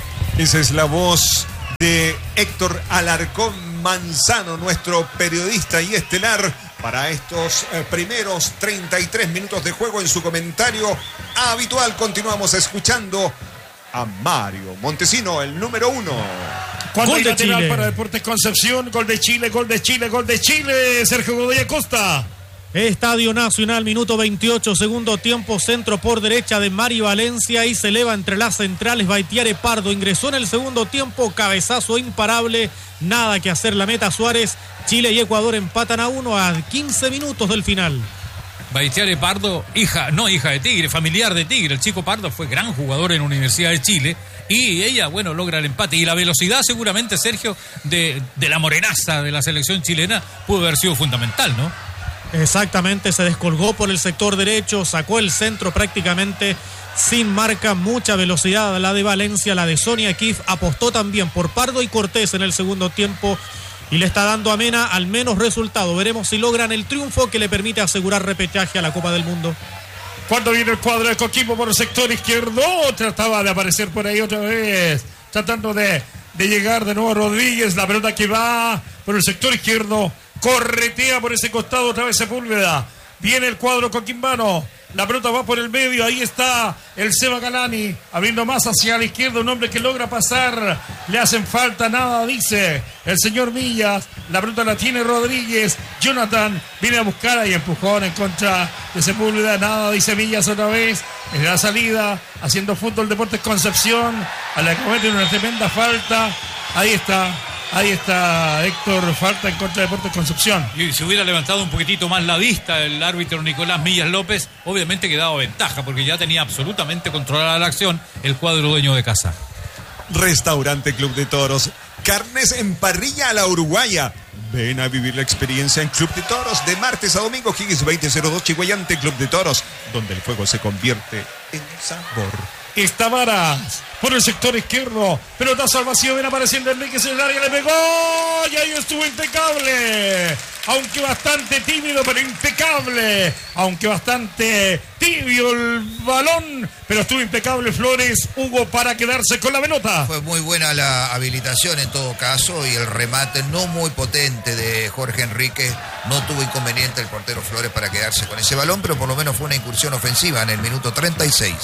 Esa es la voz de Héctor Alarcón Manzano, nuestro periodista y estelar, para estos eh, primeros treinta y tres minutos de juego. En su comentario habitual continuamos escuchando a Mario Montesino, el número uno. Cuando Gol hay de lateral Chile. para Deportes Concepción, gol de Chile, gol de Chile, gol de Chile, Sergio Godoy Acosta. Estadio Nacional, minuto veintiocho, segundo tiempo, centro por derecha de Mari Valencia y se eleva entre las centrales Baitiare Pardo. Ingresó en el segundo tiempo, cabezazo imparable, nada que hacer, la meta Suárez. Chile y Ecuador empatan a uno a quince minutos del final. Baitiare Pardo, hija, no hija de Tigre, familiar de Tigre. El chico Pardo fue gran jugador en la Universidad de Chile y ella, bueno, logra el empate. Y la velocidad seguramente, Sergio, de, de la morenaza de la selección chilena pudo haber sido fundamental, ¿no? Exactamente, se descolgó por el sector derecho, sacó el centro prácticamente sin marca, mucha velocidad la de Valencia, la de Sonia Kif, apostó también por Pardo y Cortés en el segundo tiempo y le está dando a Mena al menos resultado. Veremos si logran el triunfo que le permite asegurar repechaje a la Copa del Mundo. Cuando viene el cuadro de Coquimbo por el sector izquierdo, trataba de aparecer por ahí otra vez, tratando de, de llegar de nuevo a Rodríguez, la pelota que va por el sector izquierdo, corretea por ese costado otra vez Sepúlveda. Viene el cuadro coquimbano. La pelota va por el medio. Ahí está el Seba Galani. Abriendo más hacia la izquierda. Un hombre que logra pasar. Le hacen falta. Nada dice el señor Millas. La pelota la tiene Rodríguez. Jonathan viene a buscar ahí empujón en contra de Sepúlveda. Nada dice Millas otra vez. En la salida. Haciendo fútbol Deportes Concepción. A la que comete una tremenda falta. Ahí está. Ahí está Héctor, falta en contra de Deportes Concepción. Y si hubiera levantado un poquitito más la vista el árbitro Nicolás Millas López, obviamente quedaba ventaja, porque ya tenía absolutamente controlada la acción el cuadro dueño de casa. Restaurante Club de Toros, carnes en parrilla a la uruguaya. Ven a vivir la experiencia en Club de Toros de martes a domingo, Higgins veinte cero dos, Chihuayante, Club de Toros, donde el fuego se convierte en sabor. Está Varas por el sector izquierdo, pelotazo al vacío, viene apareciendo Enríquez en el área, le pegó y ahí estuvo impecable, aunque bastante tímido pero impecable, aunque bastante tibio el balón, pero estuvo impecable Flores, Hugo, para quedarse con la pelota. Fue muy buena la habilitación en todo caso y el remate no muy potente de Jorge Enríquez. No tuvo inconveniente el portero Flores para quedarse con ese balón, pero por lo menos fue una incursión ofensiva en el minuto treinta y seis.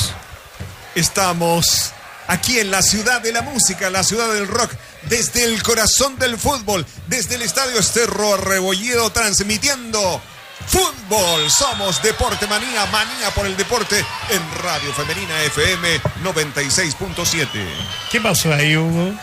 Estamos aquí en la ciudad de la música, la ciudad del rock, desde el corazón del fútbol, desde el Estadio Cerro Rebolledo, transmitiendo fútbol. Somos Deporte Manía, manía por el deporte en Radio Femenina F M noventa y seis punto siete. ¿Qué pasó ahí, Hugo?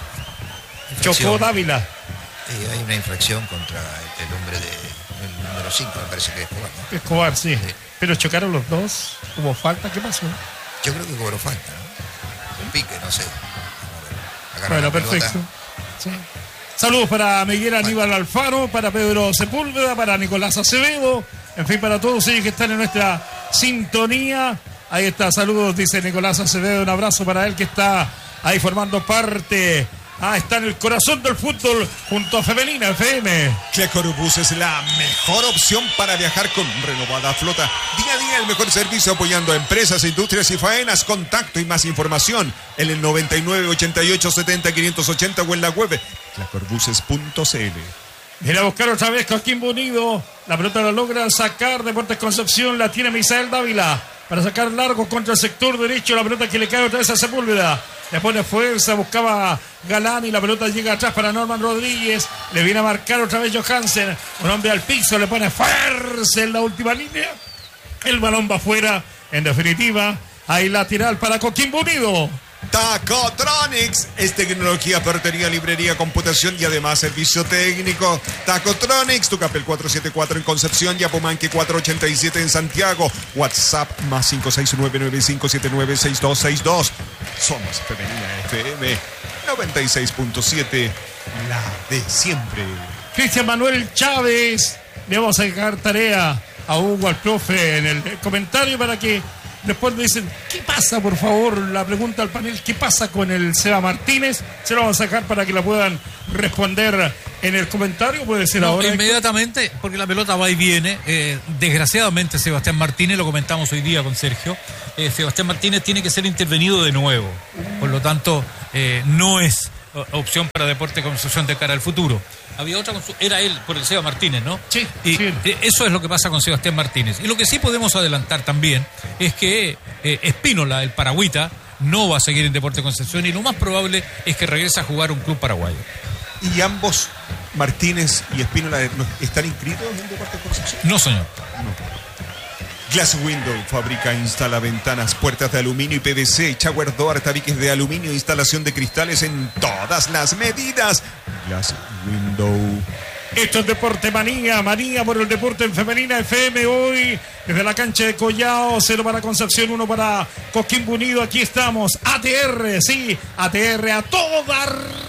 Chocó Dávila. Sí, hay una infracción contra el, el hombre de el número cinco, me parece que es Escobar, ¿no? Escobar, sí. Sí. Pero chocaron los dos, hubo falta, ¿qué pasó? Yo creo que cobró falta, ¿no? Un pique, no sé. Agarra Bueno, la pelota. perfecto. Sí. Saludos para Miguel Aníbal Alfaro, para Pedro Sepúlveda, para Nicolás Acevedo, en fin, para todos ellos que están en nuestra sintonía. Ahí está, saludos, dice Nicolás Acevedo, un abrazo para él que está ahí formando parte. Ah, está en el corazón del fútbol junto a Femenina F M. Clecorbus es la mejor opción para viajar con renovada flota. Día a día el mejor servicio apoyando a empresas, industrias y faenas. Contacto y más información en el noventa y nueve, ochenta y ocho, setenta, quinientos ochenta o en la web clecorbuses punto c l. Viene a buscar otra vez Coquimbo Unido. La pelota la logra sacar Deportes Concepción. La tiene Misael Dávila para sacar largo contra el sector derecho. La pelota que le cae otra vez a Sepúlveda. Le pone fuerza, buscaba Galán y la pelota llega atrás para Norman Rodríguez. Le viene a marcar otra vez Johansen. Un hombre al piso, le pone fuerza en la última línea. El balón va afuera. En definitiva, hay lateral para Coquimbo Unido. Tacotronics es tecnología, ferretería, librería, computación y además servicio técnico. Tacotronics, Tucapel cuatrocientos setenta y cuatro en Concepción y Apumanque cuatrocientos ochenta y siete en Santiago. WhatsApp más cinco seis nueve nueve cinco siete nueve seis dos seis dos. Somos Femenina F M noventa y seis punto siete, la de siempre. Cristian Manuel Chávez, le vamos a dejar tarea a Hugo, al profe, en el comentario para que después le dicen, ¿qué pasa, por favor? La pregunta al panel, ¿qué pasa con el Seba Martínez? Se lo vamos a dejar para que la puedan responder en el comentario. Puede ser no, ahora. Inmediatamente, porque la pelota va y viene. Eh, desgraciadamente, Sebastián Martínez, lo comentamos hoy día con Sergio, eh, Sebastián Martínez tiene que ser intervenido de nuevo. Por lo tanto, eh, no es opción para Deportes Concepción de cara al futuro. Había otra, era él por el Seba Martínez, ¿no? Sí, y sí. Eso es lo que pasa con Sebastián Martínez. Y lo que sí podemos adelantar también es que eh, Espínola, el paragüita, no va a seguir en Deportes Concepción y lo más probable es que regrese a jugar un club paraguayo. ¿Y ambos, Martínez y Espínola, están inscritos en Deportes Concepción? No, señor. No. Glass Window fabrica, instala ventanas, puertas de aluminio y P V C, shower door, tabiques de aluminio, instalación de cristales en todas las medidas. Glass Window. Esto es Deporte Manía, Manía por el deporte en Femenina F M hoy, desde la cancha de Collao, cero para Concepción, uno para Coquimbo Unido. Aquí estamos, A T R, sí, A T R a toda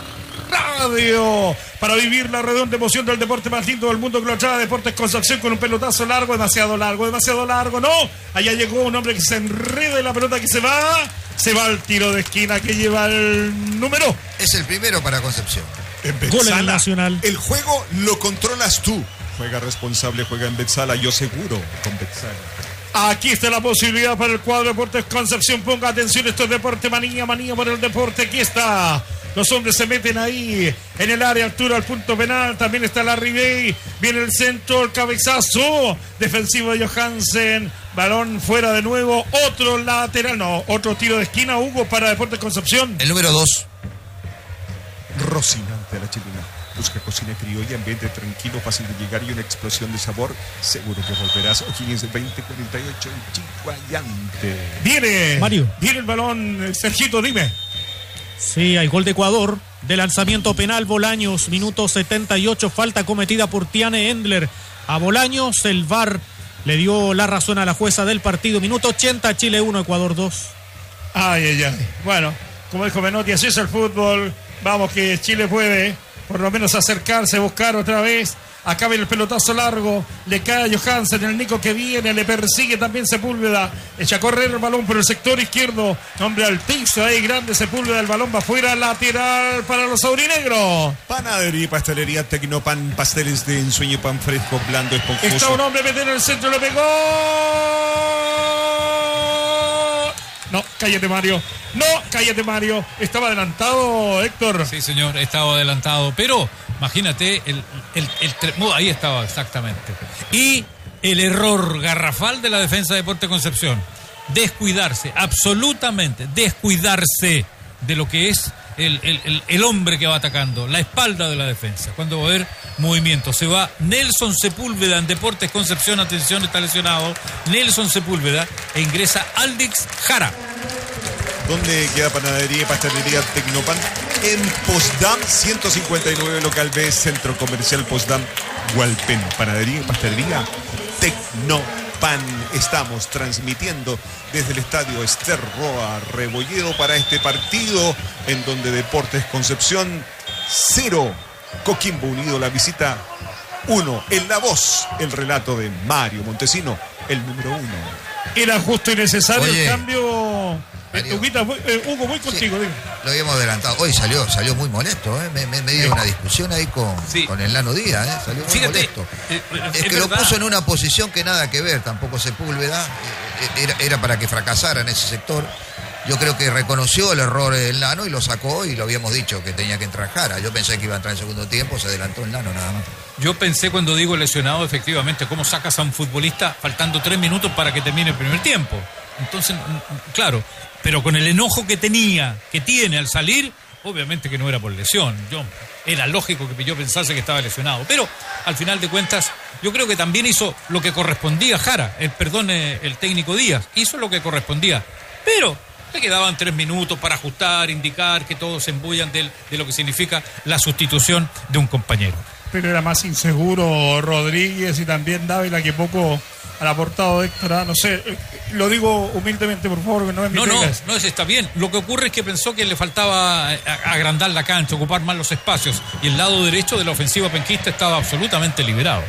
radio, para vivir la redonda emoción del deporte más lindo del mundo que lo trae Deportes Concepción, con un pelotazo largo, demasiado largo, demasiado largo, no, allá llegó un hombre que se enreda y la pelota que se va, se va al tiro de esquina que lleva el número. Es el primero para Concepción. En Gol en el Nacional. El juego lo controlas tú. Juega responsable, juega en Betzala, yo seguro con Betzala. Aquí está la posibilidad para el cuadro Deportes Concepción. Ponga atención, esto es Deporte Manía, Manía por el deporte. Aquí está. Los hombres se meten ahí en el área, altura al punto penal. También está la Ribey. Viene el centro, el cabezazo defensivo de Johansen. Balón fuera de nuevo. Otro lateral, no, otro tiro de esquina, Hugo, para Deportes Concepción. El número dos. Rocinante a la chilena. Busca cocina criolla, ambiente tranquilo, fácil de llegar y una explosión de sabor. Seguro que volverás. O'Higgins veinte cuarenta y ocho en Chiguayante. Viene, Mario. Viene el balón, Sergito, dime. Sí, hay gol de Ecuador. De lanzamiento penal, Bolaños, minuto setenta y ocho, falta cometida por Tiane Endler. A Bolaños, el V A R le dio la razón a la jueza del partido. Minuto ochenta, Chile uno, Ecuador dos. Ay, ay, ay. Bueno, como dijo Menotti, así es el fútbol. Vamos que Chile puede por lo menos acercarse, buscar otra vez. Acá viene el pelotazo largo, le cae a Johansen, el Nico que viene, le persigue también Sepúlveda, echa a correr el balón por el sector izquierdo, hombre al piso, ahí grande Sepúlveda, el balón va afuera, lateral para los aurinegros. Panadería y pastelería Tecnopan, pasteles de ensueño, pan fresco, blando, esponjoso. Está un hombre metido en el centro, lo pegó. No, cállate Mario, no, cállate Mario, estaba adelantado Héctor. Sí, señor, estaba adelantado, pero imagínate, el, el, el, el oh, ahí estaba exactamente. Y el error garrafal de la defensa de Deportes Concepción, descuidarse, absolutamente descuidarse de lo que es el, el, el, el hombre que va atacando, la espalda de la defensa. Cuando va a haber movimiento, se va Nelson Sepúlveda en Deportes Concepción, atención, está lesionado Nelson Sepúlveda e ingresa Aldix Jara. ¿Dónde queda Panadería y Pastelería Tecnopan? En Postdam ciento cincuenta y nueve, local B, Centro Comercial Postdam, Hualpén. Panadería y Pastelería Tecnopan. Estamos transmitiendo desde el estadio Ester Roa Rebolledo para este partido en donde Deportes Concepción cero, Coquimbo Unido, la visita uno. En la voz, el relato de Mario Montesino, el número uno. Era justo y necesario. Oye, el cambio. Mario, Huguita, voy, eh, Hugo, voy contigo. Sí, dime. lo habíamos adelantado. Hoy salió salió muy molesto, ¿eh? Me, me, me dio una discusión ahí con, Sí. con el Lano Díaz, ¿eh? Salió muy Fíjate, molesto. eh, eh, es es que lo verdad. puso en una posición que nada que ver, tampoco Sepúlveda. eh, Era, era para que fracasara en ese sector. Yo creo que reconoció el error del Lano y lo sacó, y lo habíamos dicho que tenía que entrar Jara. Yo pensé que iba a entrar en segundo tiempo, se adelantó el Lano nada más. Yo pensé cuando digo lesionado, efectivamente, cómo sacas a un futbolista faltando tres minutos para que termine el primer tiempo. Entonces, claro, pero con el enojo que tenía, que tiene al salir, obviamente que no era por lesión. Yo, era lógico que yo pensase que estaba lesionado. Pero, al final de cuentas, yo creo que también hizo lo que correspondía Jara, el perdón, el técnico Díaz, hizo lo que correspondía. Pero Le quedaban tres minutos para ajustar, indicar que todos se embullan de, de lo que significa la sustitución de un compañero. Pero era más inseguro Rodríguez y también Dávila que poco al aportado de Héctor. Ah, no sé, lo digo humildemente, por favor, que no es mi No, no, tegas. no, está bien. Lo que ocurre es que pensó que le faltaba agrandar la cancha, ocupar más los espacios. Y el lado derecho de la ofensiva penquista estaba absolutamente liberado.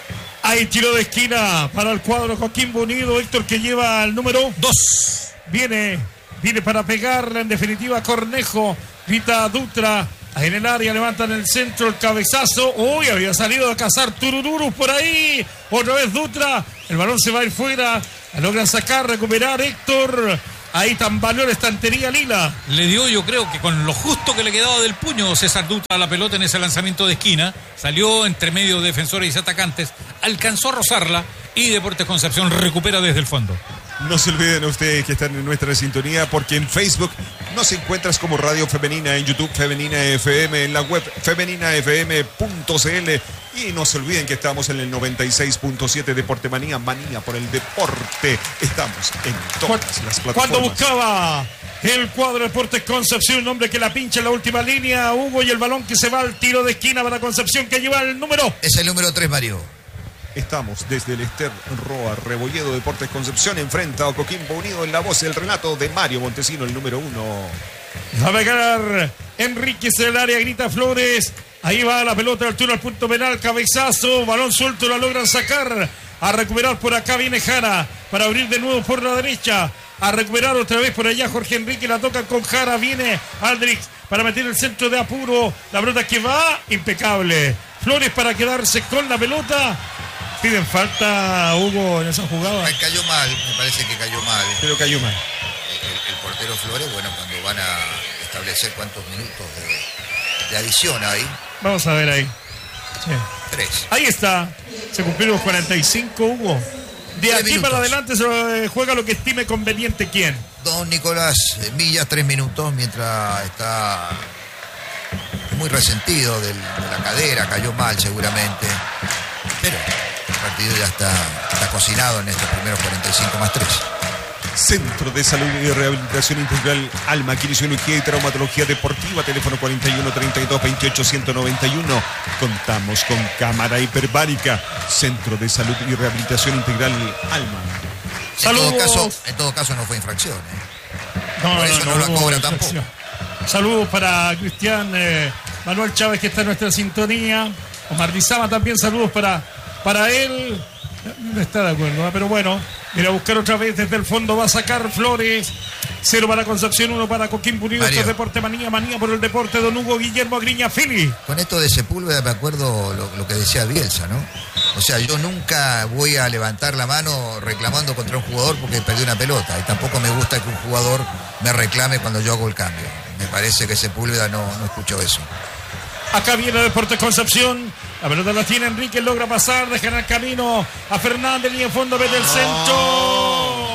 Hay tiro de esquina para el cuadro Coquimbo Unido. Héctor, que lleva el número dos. Viene, viene para pegarle, en definitiva, Cornejo. Grita Dutra. En el área levantan el centro, el cabezazo. Uy, había salido a cazar Turururus por ahí. Otra vez Dutra. El balón se va a ir fuera. La logran sacar, recuperar Héctor. Ahí tambaleó la estantería lila. Le dio, yo creo que con lo justo que le quedaba del puño César Dutra a la pelota en ese lanzamiento de esquina. Salió entre medio de defensores y atacantes. Alcanzó a rozarla y Deportes Concepción recupera desde el fondo. No se olviden ustedes que están en nuestra sintonía, porque en Facebook nos encuentras como Radio Femenina, en YouTube Femenina F M, en la web femenina f m punto c l, y no se olviden que estamos en el noventa y seis punto siete Deporte Manía, Manía por el deporte. Estamos en todas las plataformas. Cuando buscaba el cuadro Deportes Concepción, un hombre que la pincha en la última línea, Hugo, y el balón que se va al tiro de esquina para Concepción, que lleva el número. Es el número tres, Mario. Estamos desde el Ester Roa, Rebolledo, Deportes Concepción, enfrenta a Coquimbo Unido, en la voz del relato de Mario Montesino, el número uno. Va a pegar Enríquez en el área, grita Flores. Ahí va la pelota de altura al punto penal, cabezazo, balón suelto, la logran sacar. A recuperar por acá viene Jara, para abrir de nuevo por la derecha. A recuperar otra vez por allá Jorge Enrique, la toca con Jara, viene Aldrich para meter el centro de apuro. La pelota que va, impecable. Flores para quedarse con la pelota. Piden falta, Hugo, en esa jugada. Ay, cayó mal, me parece que cayó mal. Pero cayó mal. El, el portero Flores, bueno, cuando van a establecer cuántos minutos de, de adición ahí. Vamos a ver ahí. Sí. Tres. Ahí está. Se cumplieron los cuarenta y cinco, Hugo. De Tres aquí minutos. para adelante se juega lo que estime conveniente. ¿Quién? Don Nicolás Villa, tres minutos, mientras está muy resentido del, de la cadera, cayó mal seguramente. Pero el partido ya está, está cocinado en estos primeros cuarenta y cinco más tres. Centro de Salud y Rehabilitación Integral Alma, Kinesiología y Traumatología Deportiva, teléfono cuarenta y uno, treinta y dos, veintiocho, ciento noventa y uno. Contamos con cámara hiperbárica. Centro de Salud y Rehabilitación Integral Alma. En Saludos. todo caso, en todo caso no fue infracción, ¿eh? No, Por eso no la hubo cobra infracción. tampoco. Saludos para Cristian eh, Manuel Chávez, que está en nuestra sintonía. Omar Dizama también, saludos para, para él. No está de acuerdo, ¿eh? Pero bueno, ir a buscar otra vez desde el fondo, va a sacar Flores. Cero para Concepción, uno para Coquimbo Unido. Esto es Deporte Manía, Manía por el deporte. Don Hugo Guillermo Agriña, Fili. Con esto de Sepúlveda me acuerdo lo, lo que decía Bielsa, ¿no? O sea, yo nunca voy a levantar la mano reclamando contra un jugador porque perdió una pelota. Y tampoco me gusta que un jugador me reclame cuando yo hago el cambio. Me parece que Sepúlveda no, no escuchó eso. Acá viene Deportes Concepción. La pelota la tiene Enrique, logra pasar, dejan el camino a Fernández, línea de fondo, mete el centro.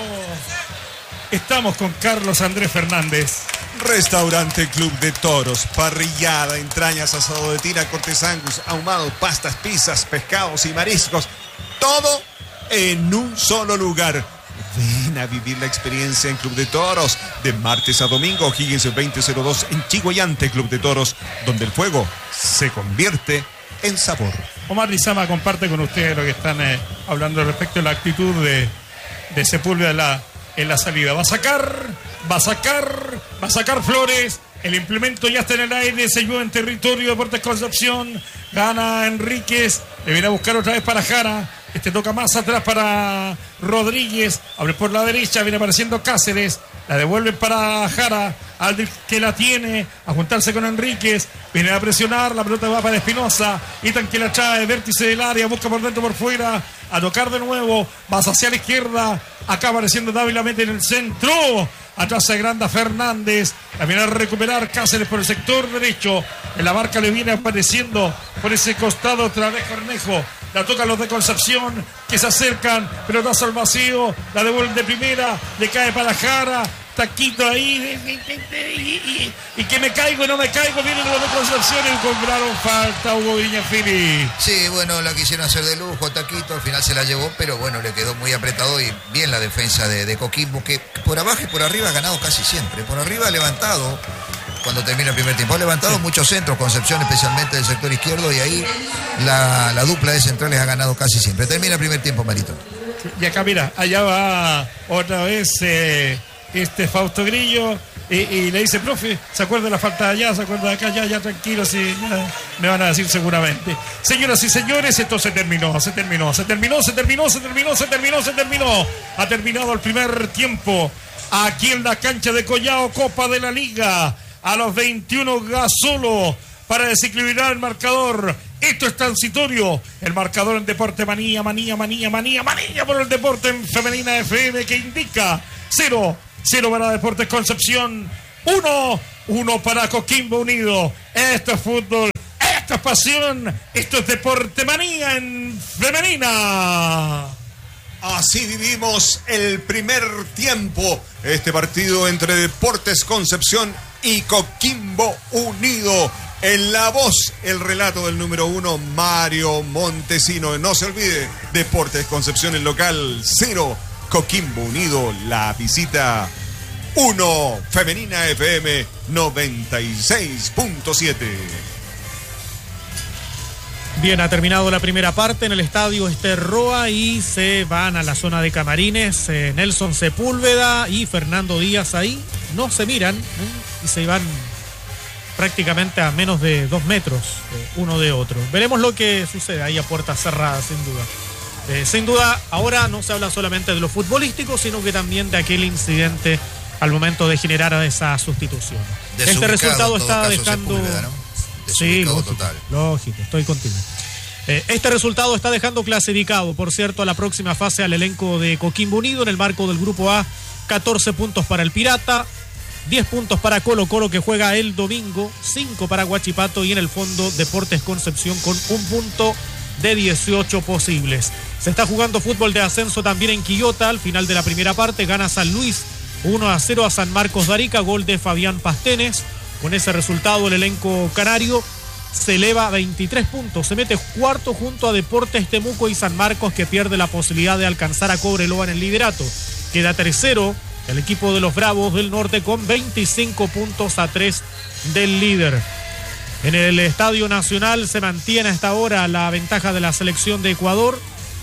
Estamos con Carlos Andrés Fernández. Restaurante Club de Toros, parrillada, entrañas, asado de tira, cortes angus, ahumados, pastas, pizzas, pescados y mariscos. Todo en un solo lugar. Ven a vivir la experiencia en Club de Toros de martes a domingo, Higgins veinte cero dos en Chiguayante. Club de Toros, donde el fuego se convierte en sabor. Omar Lizama comparte con ustedes lo que están eh, hablando respecto a la actitud de, de Sepúlveda en la, en la salida. Va a sacar, va a sacar, va a sacar Flores. El implemento ya está en el aire, se lleva en territorio Deportes Concepción. Gana Enríquez, le viene a buscar otra vez para Jara. Este toca más atrás para Rodríguez. Abre por la derecha, viene apareciendo Cáceres. La devuelven para Jara. Aldrich que la tiene. A juntarse con Enríquez. Viene a presionar. La pelota va para Espinosa. Itan que la trae. Vértice del área. Busca por dentro, por fuera. A tocar de nuevo. Va hacia la izquierda. Acá apareciendo Dávila, mete en el centro. Atrás se agranda Fernández. La viene a recuperar Cáceres por el sector derecho. En la marca le viene apareciendo por ese costado otra vez Cornejo. La tocan los de Concepción, que se acercan, pelotazo al vacío, la devuelven de primera, le cae para Jara, taquito ahí y, y, y, y que me caigo, no me caigo, vienen los de Concepción y cobraron falta Hugo Viñafini. Sí, bueno, la quisieron hacer de lujo, taquito, al final se la llevó, pero bueno, le quedó muy apretado y bien la defensa de, de Coquimbo, que por abajo y por arriba ha ganado casi siempre. Por arriba ha levantado, cuando termina el primer tiempo, ha levantado muchos centros, Concepción especialmente del sector izquierdo, y ahí la, la dupla de centrales ha ganado casi siempre. Termina el primer tiempo, Marito. Y acá, mira, allá va otra vez eh, este Fausto Grillo y, y le dice, profe, ¿se acuerda de la falta de allá? ¿Se acuerda de acá? Ya, ya, tranquilo, sí, ya, me van a decir seguramente. Señoras y señores, esto se terminó, se terminó, se terminó, se terminó, se terminó, se terminó, se terminó. Ha terminado el primer tiempo aquí en la cancha de Collao, Copa de la Liga. A los veintiuno Gasolo para desequilibrar el marcador. Esto es transitorio. El marcador en Deporte Manía, Manía, Manía, Manía, Manía por el Deporte en Femenina F M que indica cero, cero para Deportes Concepción, uno, uno para Coquimbo Unido. Esto es fútbol, esto es pasión, esto es Deporte Manía en Femenina. Así vivimos el primer tiempo. Este partido entre Deportes Concepción y Coquimbo Unido. En la voz, el relato del número uno, Mario Montesino. No se olvide, Deportes Concepción el local, cero, Coquimbo Unido, la visita uno, Femenina F M noventa y seis punto siete. Bien, ha terminado la primera parte en el estadio Esterroa y se van a la zona de camarines. Eh, Nelson Sepúlveda y Fernando Díaz ahí no se miran, ¿eh? Y se van prácticamente a menos de dos metros eh, uno de otro. Veremos lo que sucede ahí a puertas cerradas, sin duda. Eh, sin duda, ahora no se habla solamente de lo futbolístico, sino que también de aquel incidente al momento de generar esa sustitución. Este resultado está dejando... ¿no? Sí, lógico, total. lógico, estoy contigo. Eh, este resultado está dejando clasificado, por cierto, a la próxima fase al elenco de Coquimbo Unido en el marco del Grupo A. catorce puntos para el Pirata, diez puntos para Colo Colo que juega el domingo, cinco para Huachipato y en el fondo Deportes Concepción con un punto de dieciocho posibles. Se está jugando fútbol de ascenso también en Quillota. Al final de la primera parte gana San Luis uno a cero a San Marcos de Arica, gol de Fabián Pastenes. Con ese resultado el elenco canario se eleva a veintitrés puntos, se mete cuarto junto a Deportes Temuco y San Marcos, que pierde la posibilidad de alcanzar a Cobreloa en el liderato. Queda tercero el equipo de los Bravos del Norte con veinticinco puntos a tres del líder. En el Estadio Nacional se mantiene hasta ahora la ventaja de la selección de Ecuador,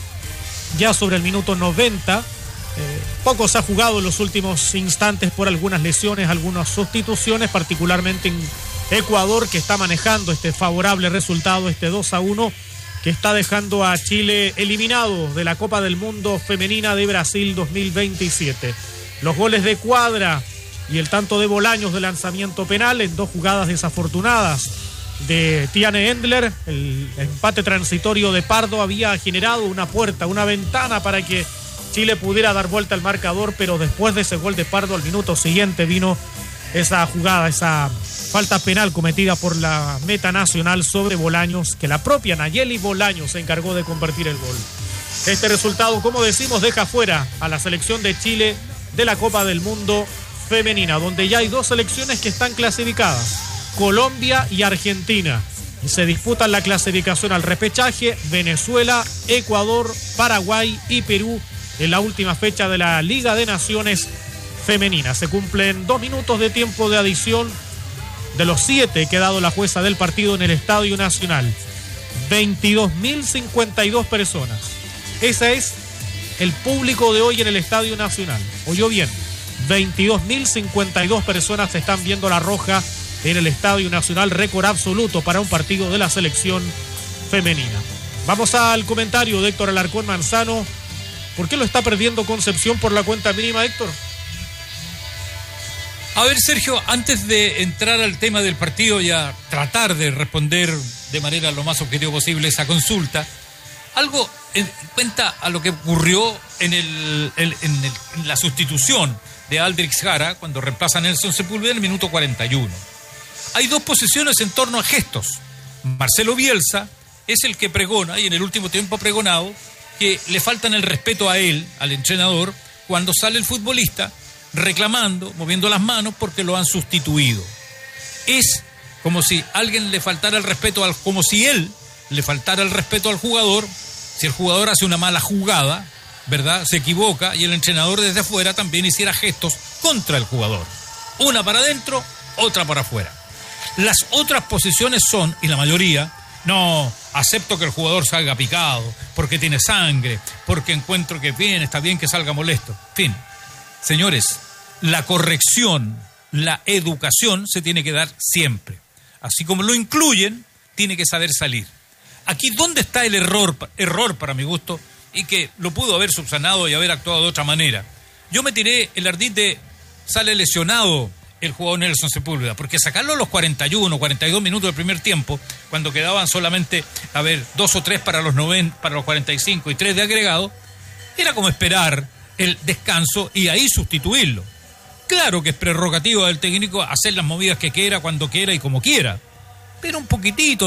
ya sobre el minuto noventa. Eh, poco se ha jugado en los últimos instantes por algunas lesiones, algunas sustituciones, particularmente en Ecuador, que está manejando este favorable resultado, este dos a uno, que está dejando a Chile eliminado de la Copa del Mundo Femenina de Brasil dos mil veintisiete. Los goles de Cuadra y el tanto de Bolaños de lanzamiento penal en dos jugadas desafortunadas de Tiane Endler. El empate transitorio de Pardo había generado una puerta, una ventana para que Chile pudiera dar vuelta al marcador, pero después de ese gol de Pardo al minuto siguiente vino esa jugada, esa falta penal cometida por la meta nacional sobre Bolaños, que la propia Nayeli Bolaños se encargó de convertir el gol. Este resultado, como decimos, deja fuera a la selección de Chile de la Copa del Mundo Femenina, donde ya hay dos selecciones que están clasificadas, Colombia y Argentina, y se disputan la clasificación al repechaje Venezuela, Ecuador, Paraguay y Perú en la última fecha de la Liga de Naciones Femenina. Se cumplen dos minutos de tiempo de adición de los siete que ha dado la jueza del partido en el Estadio Nacional. veintidós mil cincuenta y dos personas. Ese es el público de hoy en el Estadio Nacional. Oyó bien, veintidós mil cincuenta y dos personas están viendo la roja en el Estadio Nacional, récord absoluto para un partido de la selección femenina. Vamos al comentario de Héctor Alarcón Manzano. ¿Por qué lo está perdiendo Concepción por la cuenta mínima, Héctor? A ver, Sergio, antes de entrar al tema del partido y a tratar de responder de manera lo más objetiva posible esa consulta, algo en cuenta a lo que ocurrió en, el, el, en, el, en la sustitución de Aldrich Jara cuando reemplaza a Nelson Sepúlveda en el minuto cuarenta y uno. Hay dos posiciones en torno a gestos. Marcelo Bielsa es el que pregona, y en el último tiempo ha pregonado, que le faltan el respeto a él, al entrenador, cuando sale el futbolista reclamando, moviendo las manos porque lo han sustituido. Es como si alguien le faltara el respeto, al, como si él le faltara el respeto al jugador, si el jugador hace una mala jugada, ¿verdad? Se equivoca y el entrenador desde afuera también hiciera gestos contra el jugador. Una para adentro, otra para afuera. Las otras posiciones son, y la mayoría, no, acepto que el jugador salga picado, porque tiene sangre, porque encuentro que bien, está bien que salga molesto. En fin, señores, la corrección, la educación se tiene que dar siempre. Así como lo incluyen, tiene que saber salir. Aquí, ¿dónde está el error, error para mi gusto? Y que lo pudo haber subsanado y haber actuado de otra manera. Yo me tiré el ardid de sale lesionado el jugador Nelson Sepúlveda, porque sacarlo a los cuarenta y uno, cuarenta y dos minutos del primer tiempo, cuando quedaban solamente, a ver, dos o tres para los noventa, para los cuarenta y cinco y tres de agregado, era como esperar el descanso y ahí sustituirlo. Claro que es prerrogativa del técnico hacer las movidas que quiera, cuando quiera y como quiera, pero un poquitito